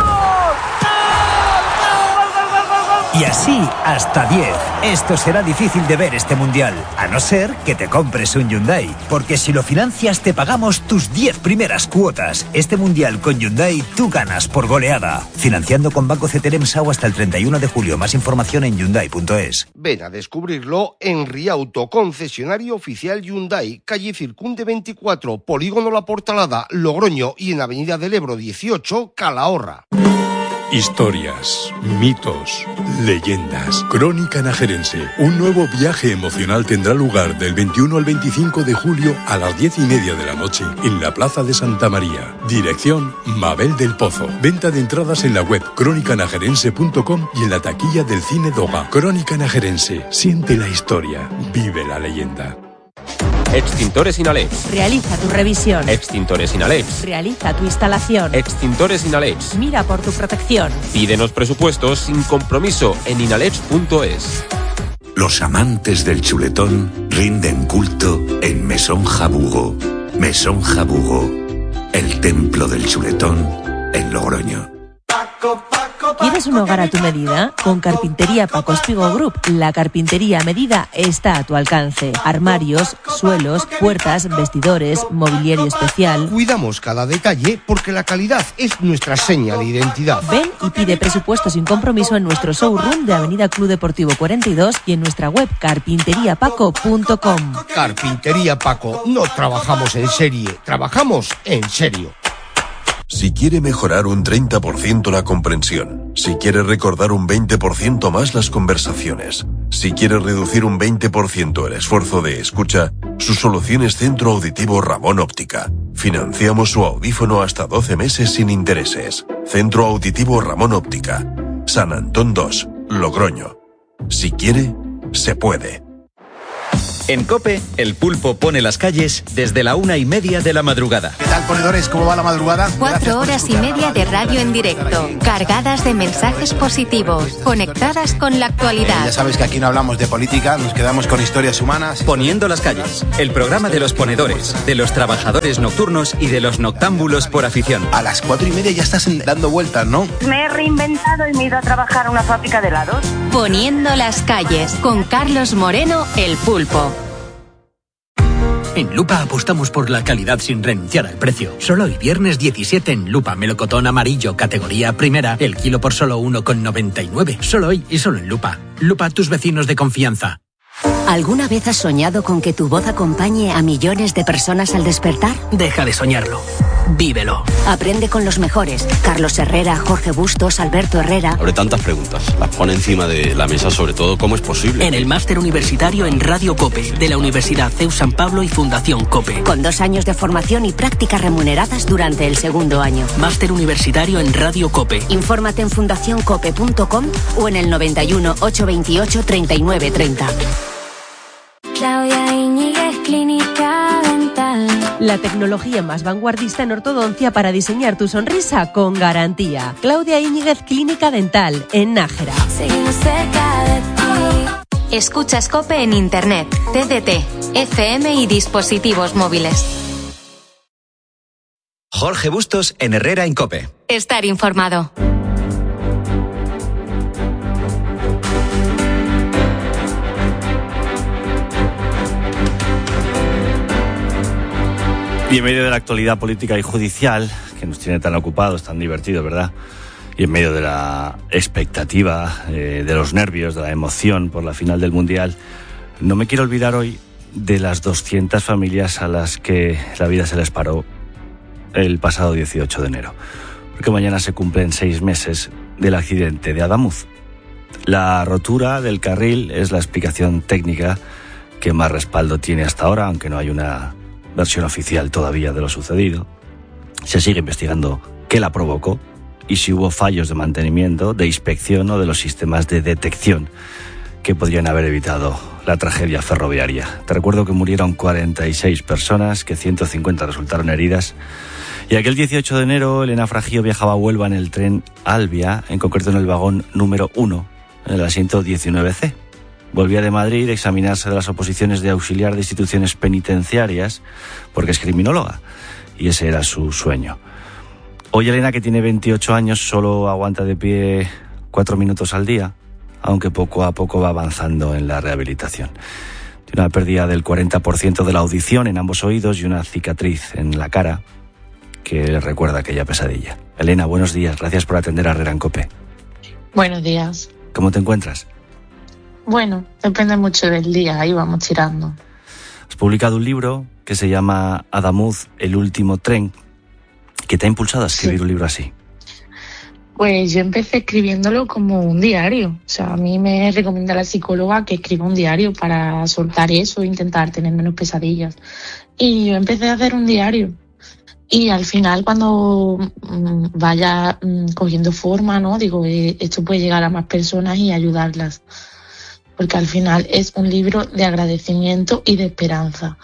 Y así hasta 10. Esto será difícil de ver este mundial, a no ser que te compres un Hyundai. Porque si lo financias te pagamos tus 10 primeras cuotas. Este mundial con Hyundai tú ganas por goleada. Financiando con Banco CTLM SAU hasta el 31 de julio. Más información en Hyundai.es. Ven a descubrirlo en Riauto, concesionario oficial Hyundai, calle Circunde 24, Polígono La Portalada, Logroño, y en Avenida del Ebro 18, Calahorra. Historias, mitos, leyendas. Crónica Najerense. Un nuevo viaje emocional tendrá lugar del 21 al 25 de julio a las 10:30 de la noche en la Plaza de Santa María. Dirección Mabel del Pozo. Venta de entradas en la web crónicanajerense.com y en la taquilla del Cine Doga. Crónica Najerense. Siente la historia. Vive la leyenda. Extintores Inalex. Realiza tu revisión. Extintores Inalex. Realiza tu instalación. Extintores Inalex. Mira por tu protección. Pídenos presupuestos sin compromiso en inalex.es. Los amantes del chuletón rinden culto en Mesón Jabugo. Mesón Jabugo, el templo del chuletón en Logroño. ¿Quieres un hogar a tu medida? Con Carpintería Paco Espigo Group, la carpintería a medida está a tu alcance. Armarios, suelos, puertas, vestidores, mobiliario especial. Cuidamos cada detalle porque la calidad es nuestra seña de identidad. Ven y pide presupuesto sin compromiso en nuestro showroom de Avenida Club Deportivo 42 y en nuestra web carpinteriapaco.com. Carpintería Paco, no trabajamos en serie, trabajamos en serio. Si quiere mejorar un 30% la comprensión, si quiere recordar un 20% más las conversaciones, si quiere reducir un 20% el esfuerzo de escucha, su solución es Centro Auditivo Ramón Óptica. Financiamos su audífono hasta 12 meses sin intereses. Centro Auditivo Ramón Óptica. San Antón 2, Logroño. Si quiere, se puede. En COPE, el pulpo pone las calles desde la 1:30 de la madrugada. ¿Qué tal, ponedores? ¿Cómo va la madrugada? 4 horas y media de radio en directo, cargadas de mensajes positivos, conectadas con la actualidad. Ya sabes que aquí no hablamos de política, nos quedamos con historias humanas. Poniendo las calles, el programa de los ponedores, de los trabajadores nocturnos y de los noctámbulos por afición. A las 4:30 ya estás dando vueltas, ¿no? Me he reinventado y me he ido a trabajar a una fábrica de helados. Poniendo las calles, con Carlos Moreno, el pulpo. En Lupa apostamos por la calidad sin renunciar al precio. Solo hoy, viernes 17, en Lupa melocotón amarillo, categoría primera, el kilo por solo 1,99. Solo hoy y solo en Lupa. Lupa, tus vecinos de confianza. ¿Alguna vez has soñado con que tu voz acompañe a millones de personas al despertar? Deja de soñarlo. Vívelo. Aprende con los mejores. Carlos Herrera, Jorge Bustos, Alberto Herrera. Abre tantas preguntas. Las pone encima de la mesa, sobre todo, ¿cómo es posible? En el máster universitario en Radio COPE, de la Universidad CEU San Pablo y Fundación COPE. Con 2 años de formación y prácticas remuneradas durante el segundo año. Máster universitario en Radio COPE. Infórmate en fundacioncope.com o en el 91 828 3930. Claudia Iñiguez, Clínica Dental. La tecnología más vanguardista en ortodoncia para diseñar tu sonrisa con garantía. Claudia Iñiguez, Clínica Dental, en Nájera. Seguimos cerca de ti. Escuchas COPE en Internet, TDT, FM y dispositivos móviles. Jorge Bustos en Herrera en COPE. Estar informado. Y en medio de la actualidad política y judicial, que nos tiene tan ocupados, tan divertidos, ¿verdad? Y en medio de la expectativa, de los nervios, de la emoción por la final del Mundial, no me quiero olvidar hoy de las 200 familias a las que la vida se les paró el pasado 18 de enero. Porque mañana se cumplen 6 meses del accidente de Adamuz. La rotura del carril es la explicación técnica que más respaldo tiene hasta ahora, aunque no hay una versión oficial todavía de lo sucedido. Se sigue investigando qué la provocó y si hubo fallos de mantenimiento, de inspección o de los sistemas de detección que podrían haber evitado la tragedia ferroviaria. Te recuerdo que murieron 46 personas, que 150 resultaron heridas. Y aquel 18 de enero, Elena Fragio viajaba a Huelva en el tren Albia, en concreto en el vagón número 1, en el asiento 19C. Volvía de Madrid a examinarse de las oposiciones de auxiliar de instituciones penitenciarias, porque es criminóloga, y ese era su sueño. Hoy Elena, que tiene 28 años, solo aguanta de pie 4 minutos al día, aunque poco a poco va avanzando en la rehabilitación. Tiene una pérdida del 40% de la audición en ambos oídos y una cicatriz en la cara que le recuerda aquella pesadilla. Elena, buenos días, gracias por atender a Herrera en COPE. Buenos días. ¿Cómo te encuentras? Bueno, depende mucho del día, ahí vamos tirando. Has publicado un libro que se llama Adamuz, el último tren. ¿Qué te ha impulsado a escribir un libro así? Pues yo empecé escribiéndolo como un diario. O sea, a mí me recomienda la psicóloga que escriba un diario para soltar eso e intentar tener menos pesadillas. Y yo empecé a hacer un diario. Y al final, cuando vaya cogiendo forma, ¿no? Digo, esto puede llegar a más personas y ayudarlas. Porque al final es un libro de agradecimiento y de esperanza.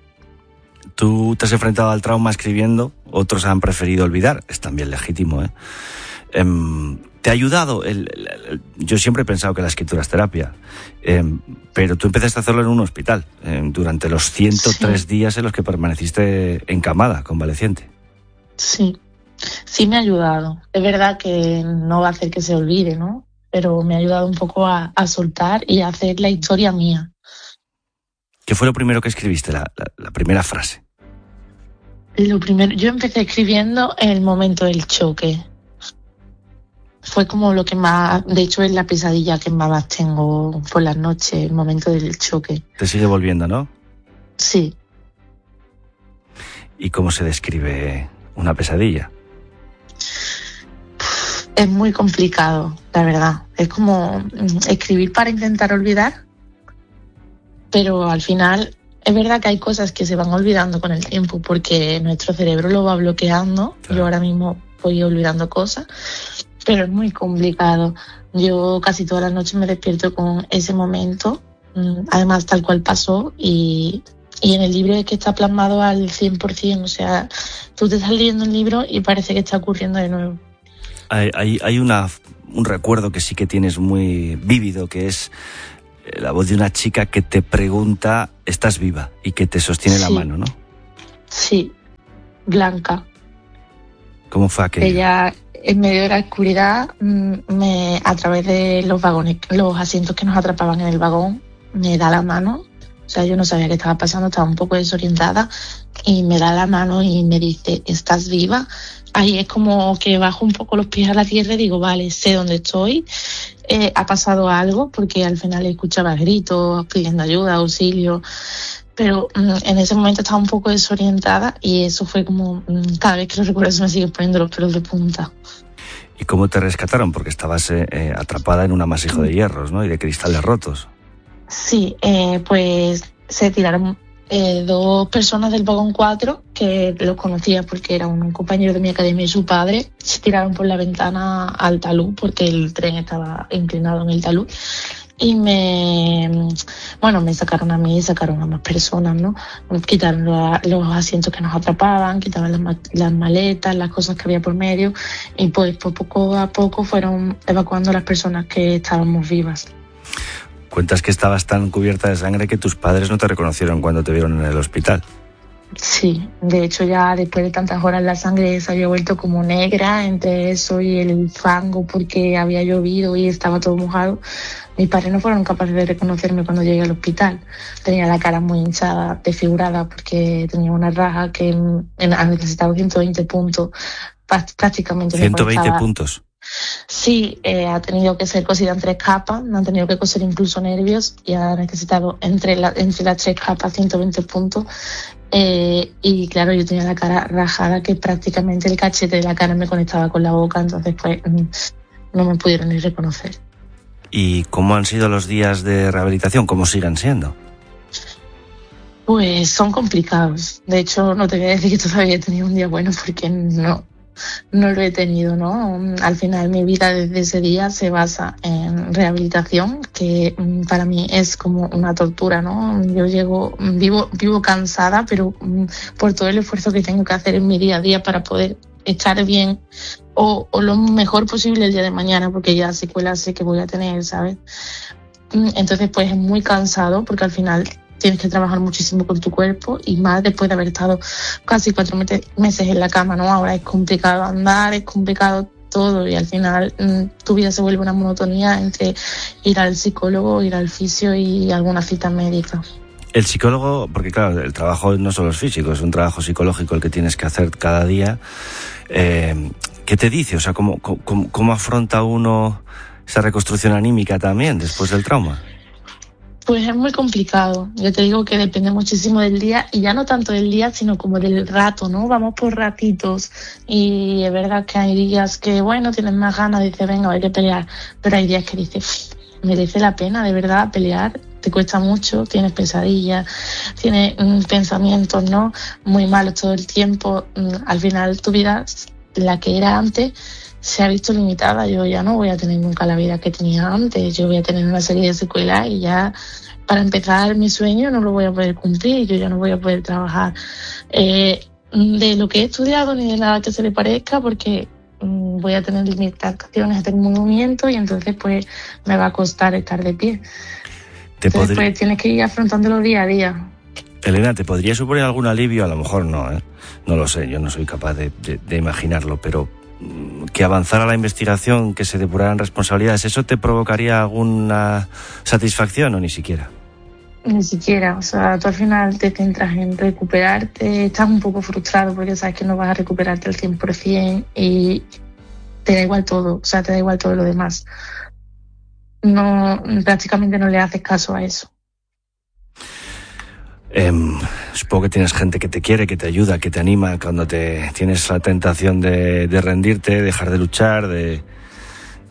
Tú te has enfrentado al trauma escribiendo, otros han preferido olvidar, es también legítimo, ¿eh? ¿Te ha ayudado? Yo siempre he pensado que la escritura es terapia, pero tú empezaste a hacerlo en un hospital, durante los 103 días en los que permaneciste encamada, convaleciente. Sí, sí me ha ayudado. Es verdad que no va a hacer que se olvide, ¿no? Pero me ha ayudado un poco a soltar y a hacer la historia mía. ¿Qué fue lo primero que escribiste, la primera frase? Lo primero, yo empecé escribiendo en el momento del choque. Fue como lo que más, de hecho es la pesadilla que más tengo por las noches, el momento del choque. Te sigue volviendo, ¿no? Sí. ¿Y cómo se describe una pesadilla? Es muy complicado, la verdad. Es como escribir para intentar olvidar, pero al final es verdad que hay cosas que se van olvidando con el tiempo porque nuestro cerebro lo va bloqueando. Claro. Yo ahora mismo voy olvidando cosas, pero es muy complicado. Yo casi todas las noches me despierto con ese momento, además tal cual pasó, y en el libro es que está plasmado al 100%, o sea, tú te estás leyendo el libro y parece que está ocurriendo de nuevo. Hay un recuerdo que sí que tienes muy vívido, que es la voz de una chica que te pregunta, ¿estás viva? Y que te sostiene la mano, ¿no? Sí, Blanca. ¿Cómo fue aquello? Ella, en medio de la oscuridad, a través de los vagones, los asientos que nos atrapaban en el vagón, me da la mano. O sea, yo no sabía qué estaba pasando, estaba un poco desorientada, y me da la mano y me dice, ¿estás viva? Ahí es como que bajo un poco los pies a la tierra y digo, vale, sé dónde estoy, ha pasado algo, porque al final escuchaba gritos, pidiendo ayuda, auxilio, pero en ese momento estaba un poco desorientada y eso fue como, cada vez que lo recuerdo se me siguen poniendo los pelos de punta. ¿Y cómo te rescataron? Porque estabas atrapada en un amasijo de hierros, ¿no? Y de cristales rotos. Sí, pues se tiraron 2 personas del vagón 4, que los conocía porque era un compañero de mi academia y su padre, se tiraron por la ventana al talud porque el tren estaba inclinado en el talud, y me sacaron a mí y sacaron a más personas, ¿no? Quitaron los asientos que nos atrapaban, quitaban las maletas, las cosas que había por medio, y pues poco a poco fueron evacuando a las personas que estábamos vivas. Cuentas que estabas tan cubierta de sangre que tus padres no te reconocieron cuando te vieron en el hospital. Sí, de hecho ya después de tantas horas la sangre se había vuelto como negra entre eso y el fango porque había llovido y estaba todo mojado. Mis padres no fueron capaces de reconocerme cuando llegué al hospital. Tenía la cara muy hinchada, desfigurada, porque tenía una raja que ha necesitado 120 puntos, prácticamente. 120 puntos. Sí, ha tenido que ser cosida en 3 capas, me han tenido que coser incluso nervios y ha necesitado entre las 3 capas 120 puntos. Y claro, yo tenía la cara rajada que prácticamente el cachete de la cara me conectaba con la boca, entonces pues no me pudieron ni reconocer. ¿Y cómo han sido los días de rehabilitación? ¿Cómo siguen siendo? Pues son complicados. De hecho, no te voy a decir que todavía he tenido un día bueno porque no lo he tenido, ¿no? Al final mi vida desde ese día se basa en rehabilitación, que para mí es como una tortura, ¿no? Yo vivo cansada, pero por todo el esfuerzo que tengo que hacer en mi día a día para poder estar bien o lo mejor posible el día de mañana, porque ya secuelas sé que voy a tener, ¿sabes? Entonces pues es muy cansado porque al final tienes que trabajar muchísimo con tu cuerpo y más después de haber estado casi 4 meses en la cama, ¿no? Ahora es complicado andar, es complicado todo y al final tu vida se vuelve una monotonía entre ir al psicólogo, ir al fisio y alguna cita médica. El psicólogo, porque claro, el trabajo no solo es físico, es un trabajo psicológico el que tienes que hacer cada día. ¿Qué te dice? O sea, ¿cómo afronta uno esa reconstrucción anímica también después del trauma? Pues es muy complicado. Yo te digo que depende muchísimo del día, y ya no tanto del día, sino como del rato, ¿no? Vamos por ratitos. Y es verdad que hay días que, bueno, tienes más ganas, dices, venga, hay que pelear. Pero hay días que dices, merece la pena, de verdad, pelear. Te cuesta mucho, tienes pesadillas, tienes pensamientos, ¿no? Muy malos todo el tiempo. Al final tu vida, la que era antes, se ha visto limitada. Yo ya no voy a tener nunca la vida que tenía antes. Yo voy a tener una serie de secuelas y ya, para empezar, mi sueño no lo voy a poder cumplir. Yo ya no voy a poder trabajar de lo que he estudiado ni de nada que se le parezca, porque voy a tener limitaciones de movimiento y entonces pues me va a costar estar de pie. Entonces pues tienes que ir afrontándolo día a día. Elena, ¿te podría suponer algún alivio? A lo mejor no, ¿eh? No lo sé, yo no soy capaz de imaginarlo, pero que avanzara la investigación, que se depuraran responsabilidades, ¿eso te provocaría alguna satisfacción o ni siquiera? Ni siquiera, o sea, tú al final te centras en recuperarte, estás un poco frustrado porque sabes que no vas a recuperarte al 100% y te da igual todo, o sea, te da igual todo lo demás. No, prácticamente no le haces caso a eso. Supongo que tienes gente que te quiere, que te ayuda, que te anima cuando tienes la tentación de rendirte, dejar de luchar, de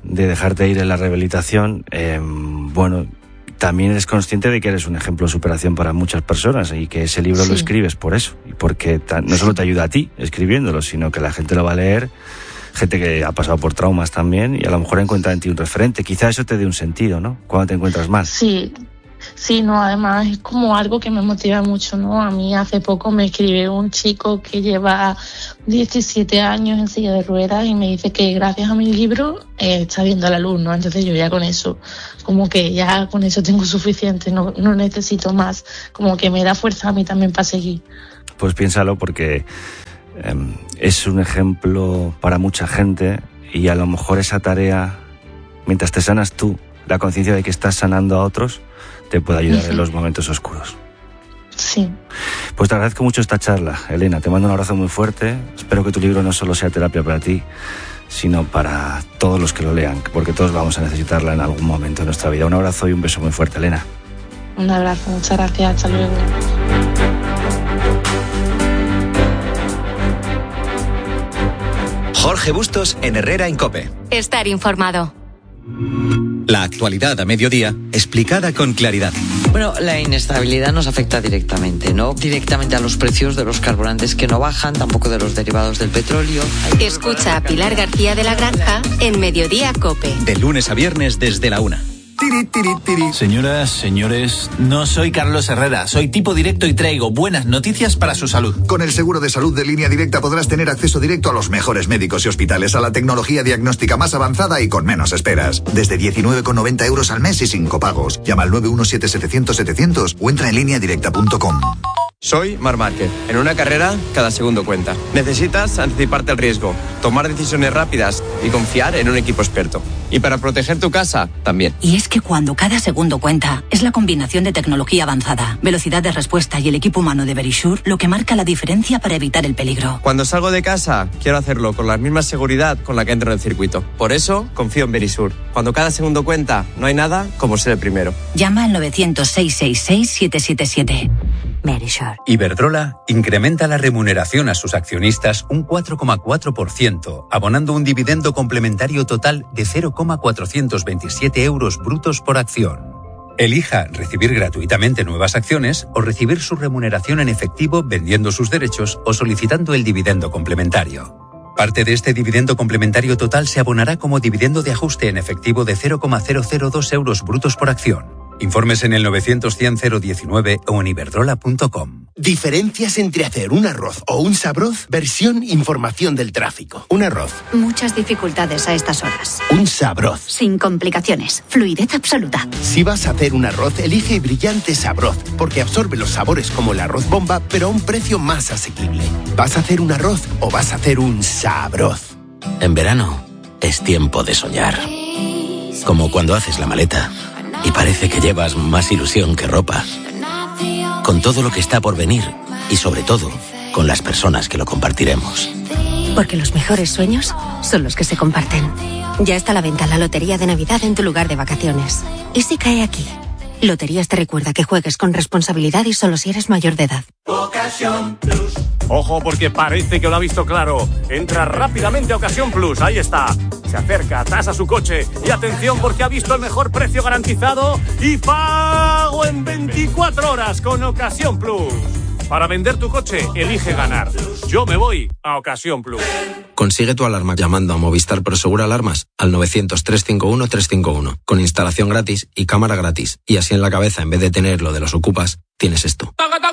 de dejarte ir en la rehabilitación, bueno, también eres consciente de que eres un ejemplo de superación para muchas personas y que ese libro lo escribes por eso, y porque no solo te ayuda a ti escribiéndolo, sino que la gente lo va a leer, gente que ha pasado por traumas también, y a lo mejor encuentra en ti un referente. Quizá eso te dé un sentido, ¿no? Cuando te encuentras mal. Sí, no, además es como algo que me motiva mucho, ¿no? A mí hace poco me escribió un chico que lleva 17 años en silla de ruedas y me dice que gracias a mi libro está viendo la luz, ¿no? Entonces yo ya con eso, como que ya con eso tengo suficiente, no necesito más, como que me da fuerza a mí también para seguir. Pues piénsalo, porque es un ejemplo para mucha gente, y a lo mejor esa tarea, mientras te sanas tú, la conciencia de que estás sanando a otros, te puede ayudar en los momentos oscuros. Sí. Pues te agradezco mucho esta charla, Elena. Te mando un abrazo muy fuerte. Espero que tu libro no solo sea terapia para ti, sino para todos los que lo lean, porque todos vamos a necesitarla en algún momento de nuestra vida. Un abrazo y un beso muy fuerte, Elena. Un abrazo, muchas gracias. Hasta luego. Jorge Bustos en Herrera en COPE. Estar informado. La actualidad a mediodía, explicada con claridad. Bueno, la inestabilidad nos afecta directamente, no directamente a los precios de los carburantes que no bajan, tampoco de los derivados del petróleo. Escucha a Pilar García de la Granja en Mediodía COPE. De lunes a viernes desde la 1. Señoras, señores, no soy Carlos Herrera, soy tipo directo y traigo buenas noticias para su salud. Con el seguro de salud de Línea Directa podrás tener acceso directo a los mejores médicos y hospitales, a la tecnología diagnóstica más avanzada y con menos esperas. Desde 19,90 € al mes y sin copagos. Llama al 917-700-700 o entra en lineadirecta.com. Soy Marc Márquez. En una carrera, cada segundo cuenta. Necesitas anticiparte al riesgo, tomar decisiones rápidas y confiar en un equipo experto. Y para proteger tu casa, también. Y es que cuando cada segundo cuenta, es la combinación de tecnología avanzada, velocidad de respuesta y el equipo humano de Verisure lo que marca la diferencia para evitar el peligro. Cuando salgo de casa, quiero hacerlo con la misma seguridad con la que entro en el circuito. Por eso, confío en Verisure. Cuando cada segundo cuenta, no hay nada como ser el primero. Llama al 900-666-777. Verisure. Iberdrola incrementa la remuneración a sus accionistas un 4,4%, abonando un dividendo complementario total de 0,427 € brutos por acción. Elija recibir gratuitamente nuevas acciones o recibir su remuneración en efectivo vendiendo sus derechos o solicitando el dividendo complementario. Parte de este dividendo complementario total se abonará como dividendo de ajuste en efectivo de 0,002 € brutos por acción. Informes en el 900-100-019 o en iberdrola.com. Diferencias entre hacer un arroz o un sabroz, versión información del tráfico. Un arroz. Muchas dificultades a estas horas. Un sabroz. Sin complicaciones. Fluidez absoluta. Si vas a hacer un arroz, elige Brillante Sabroz, porque absorbe los sabores como el arroz bomba, pero a un precio más asequible. ¿Vas a hacer un arroz o vas a hacer un sabroz? En verano es tiempo de soñar. Como cuando haces la maleta y parece que llevas más ilusión que ropa. Con todo lo que está por venir y sobre todo con las personas que lo compartiremos. Porque los mejores sueños son los que se comparten. Ya está a la venta la Lotería de Navidad en tu lugar de vacaciones. ¿Y si cae aquí? Loterías te recuerda que juegues con responsabilidad y solo si eres mayor de edad. Ocasión Plus. Ojo, porque parece que lo ha visto claro. Entra rápidamente a Ocasión Plus, ahí está. Se acerca, tasa su coche y atención porque ha visto el mejor precio garantizado y pago en 24 horas con Ocasión Plus. Para vender tu coche, elige ganar. Yo me voy a Ocasión Plus. Consigue tu alarma llamando a Movistar Prosegur Alarmas al 900-351-351 con instalación gratis y cámara gratis. Y así en la cabeza, en vez de tener lo de los ocupas, tienes esto.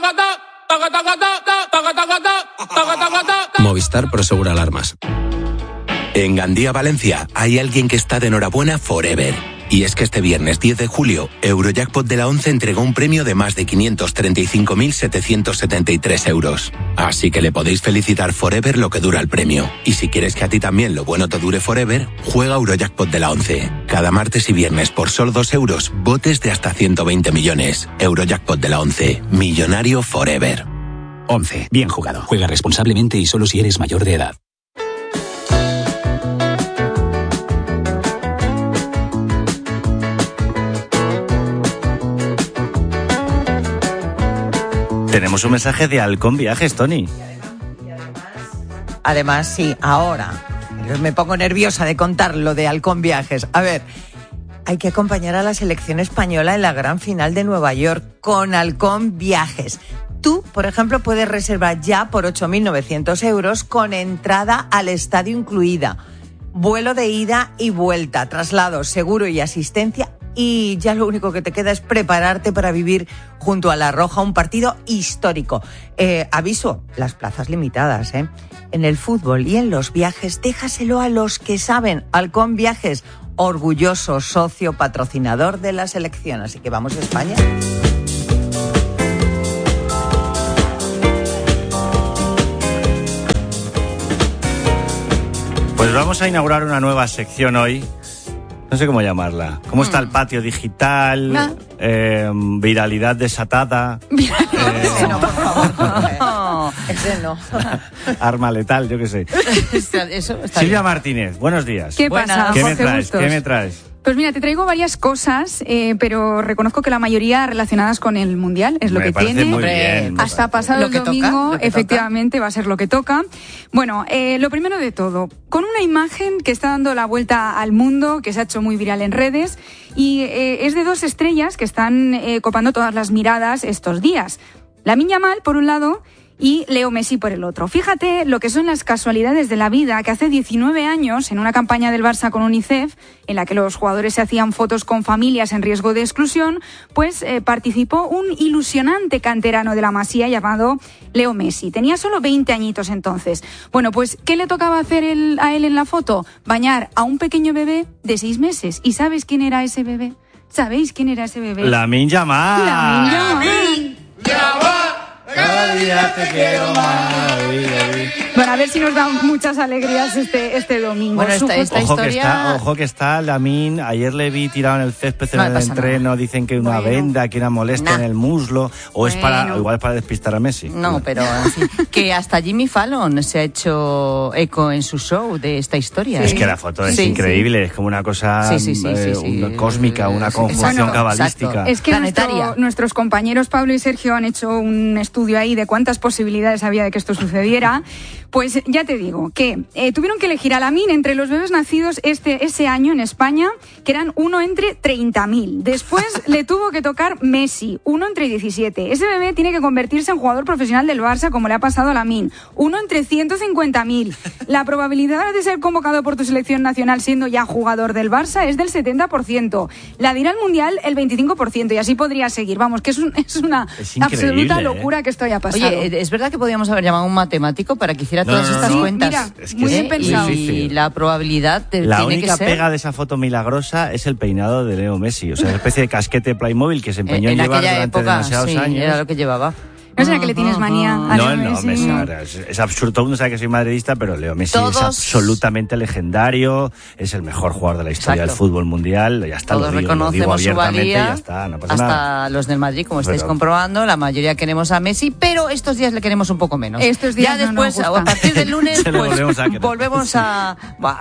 Movistar Prosegur Alarmas. En Gandía, Valencia, hay alguien que está de enhorabuena forever. Y es que este viernes 10 de julio, Eurojackpot de la 11 entregó un premio de más de 535.773 euros. Así que le podéis felicitar forever lo que dura el premio. Y si quieres que a ti también lo bueno te dure forever, juega Eurojackpot de la 11. Cada martes y viernes por solo 2 euros, botes de hasta 120 millones. Eurojackpot de la 11. Millonario forever. 11. Bien jugado. Juega responsablemente y solo si eres mayor de edad. Tenemos un mensaje de Halcón Viajes, Tony. Además, sí, ahora Me pongo nerviosa de contar lo de Halcón Viajes. A ver, hay que acompañar a la selección española en la gran final de Nueva York con Halcón Viajes. Tú, por ejemplo, puedes reservar ya por 8.900 euros con entrada al estadio incluida, vuelo de ida y vuelta, traslado seguro y asistencia, y ya lo único que te queda es prepararte para vivir junto a La Roja un partido histórico. Aviso, las plazas limitadas, ¿eh? En el fútbol y en los viajes, déjaselo a los que saben. Halcón Viajes, orgulloso socio patrocinador de la selección. Así que vamos a España. Pues vamos a inaugurar una nueva sección hoy. No sé cómo llamarla. ¿Cómo está el patio digital? Viralidad desatada. Ese no, por favor. Ese no. Arma letal, yo qué sé. Eso está Silvia bien. Martínez, buenos días. ¿Qué pasa, ¿Qué me José traes? Bustos? ¿Qué me traes? Pues mira, te traigo varias cosas, pero reconozco que la mayoría relacionadas con el Mundial, es lo Me que parece tiene. muy bien, Hasta pasado Lo el que toca, domingo, lo que efectivamente, va a ser lo que toca. Bueno, lo primero de todo, con una imagen que está dando la vuelta al mundo, que se ha hecho muy viral en redes, y es de dos estrellas que están copando todas las miradas estos días. Lamine Yamal, por un lado, y Leo Messi por el otro. Fíjate lo que son las casualidades de la vida, que hace 19 años, en una campaña del Barça con UNICEF, en la que los jugadores se hacían fotos con familias en riesgo de exclusión, pues participó un ilusionante canterano de la Masía llamado Leo Messi. Tenía solo 20 añitos entonces. Bueno, pues, ¿qué le tocaba hacer a él en la foto? Bañar a un pequeño bebé de 6 meses. ¿Y sabes quién era ese bebé? ¿Sabéis quién era ese bebé? Lamine Yamal. Lamine Yamal. Cada día te quiero más. Bueno, a ver si nos dan muchas alegrías este domingo. Bueno, esta historia... Ojo que está Lamine. Ayer le vi tirado en el césped en el entreno. Nada. Dicen que una venda, que una molestia en el muslo. O es igual es para despistar a Messi. No, pero sí, que hasta Jimmy Fallon se ha hecho eco en su show de esta historia. Sí. Es que la foto es increíble. Es como una cosa una cósmica, una conjunción cabalística. Exacto. Es que nuestros compañeros Pablo y Sergio han hecho un estudio ahí de cuántas posibilidades había de que esto sucediera. Pues ya te digo que tuvieron que elegir a Lamine entre los bebés nacidos ese año en España, que eran uno entre 30.000. Después le tuvo que tocar Messi, uno entre 17. Ese bebé tiene que convertirse en jugador profesional del Barça, como le ha pasado a Lamine, uno entre 150.000. La probabilidad de ser convocado por tu selección nacional siendo ya jugador del Barça es del 70%. La de ir al Mundial, el 25%. Y así podría seguir. Vamos, que es una absoluta locura que esto haya pasado. Oye, es verdad que podríamos haber llamado a un matemático para que hiciera todas estas cuentas. Mira, muy bien pensado. Y la probabilidad tiene que ser... La única pega de esa foto milagrosa es el peinado de Leo Messi. O sea, una especie de casquete Playmobil que se empeñó en llevar durante demasiados años. Era lo que llevaba. ¿No será que le tienes manía a Leo Messi? No, es absurdo. Todo el mundo sabe que soy madridista, pero Leo Messi es absolutamente legendario. Es el mejor jugador de la historia del fútbol mundial. Ya está, todos lo digo abiertamente, su valía, ya está, no pasa hasta nada. Los del Madrid, como estáis comprobando, la mayoría queremos a Messi, pero estos días le queremos un poco menos. Estos días ya después, a partir del lunes, pues volvemos a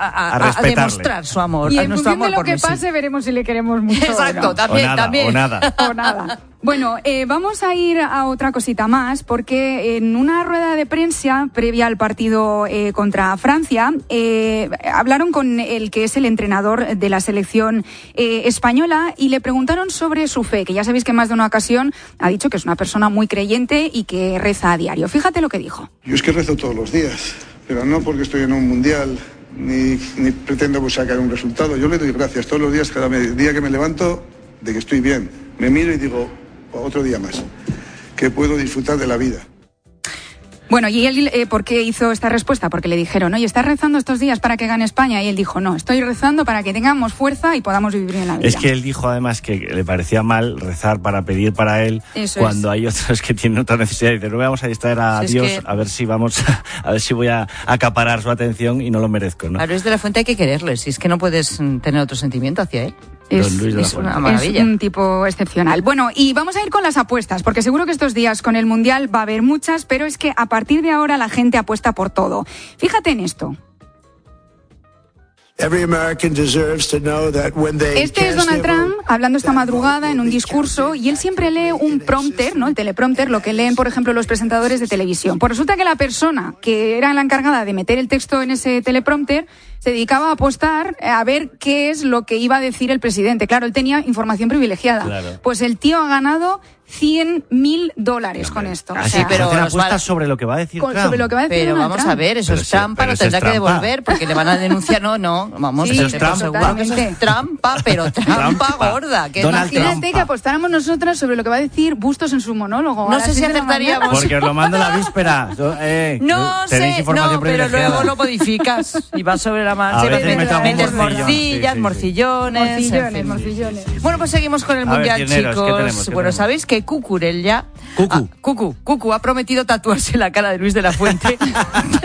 demostrar su amor. Y en nuestro función amor de lo por que Messi. pase, veremos si le queremos mucho. Exacto, o no. también. O nada. O nada. Bueno, vamos a ir a otra cosita más, porque en una rueda de prensa previa al partido contra Francia, hablaron con el que es el entrenador de la selección española y le preguntaron sobre su fe, que ya sabéis que en más de una ocasión ha dicho que es una persona muy creyente y que reza a diario. Fíjate lo que dijo. Yo es que rezo todos los días, pero no porque estoy en un mundial, ni pretendo sacar un resultado. Yo le doy gracias todos los días, cada día que me levanto, de que estoy bien. Me miro y digo, otro día más, que puedo disfrutar de la vida. Bueno, ¿y él por qué hizo esta respuesta? Porque le dijeron, oye, ¿estás rezando estos días para que gane España? Y él dijo, no, estoy rezando para que tengamos fuerza y podamos vivir en la vida. Es que él dijo además que le parecía mal rezar para pedir para él. Eso cuando hay otros que tienen otra necesidad. Y dice, no vamos a distraer a Dios, a ver si voy a acaparar su atención y no lo merezco, ¿no? A Luis de la Fuente hay que quererle, si es que no puedes tener otro sentimiento hacia él. Es una maravilla. Es un tipo excepcional. Bueno, y vamos a ir con las apuestas, porque seguro que estos días con el Mundial va a haber muchas, pero es que a partir de ahora la gente apuesta por todo. Fíjate en esto. Este es Donald Trump hablando esta madrugada en un discurso y él siempre lee un prompter, ¿no? El teleprompter, lo que leen, por ejemplo, los presentadores de televisión. Pues resulta que la persona que era la encargada de meter el texto en ese teleprompter se dedicaba a apostar a ver qué es lo que iba a decir el presidente. Claro, él tenía información privilegiada. Claro. Pues el tío ha ganado $100.000 con esto. Así, pero apuestas sobre lo que va a decir Trump. Sobre lo que va a decir pero vamos a ver, eso es trampa, lo tendrá que devolver porque le van a denunciar. No, vamos, sí, eso es trampa, pero trampa gorda. Que imagínate que apostáramos nosotras sobre lo que va a decir Bustos en su monólogo. No sé si acertaríamos. Porque os lo mando la víspera. No sé, pero luego lo modificas y vas sobre la marcha. Metes morcillas, morcillones. Bueno, pues seguimos con el Mundial, chicos. Bueno, ¿sabéis que Cucurella... Cucu ha prometido tatuarse la cara de Luis de la Fuente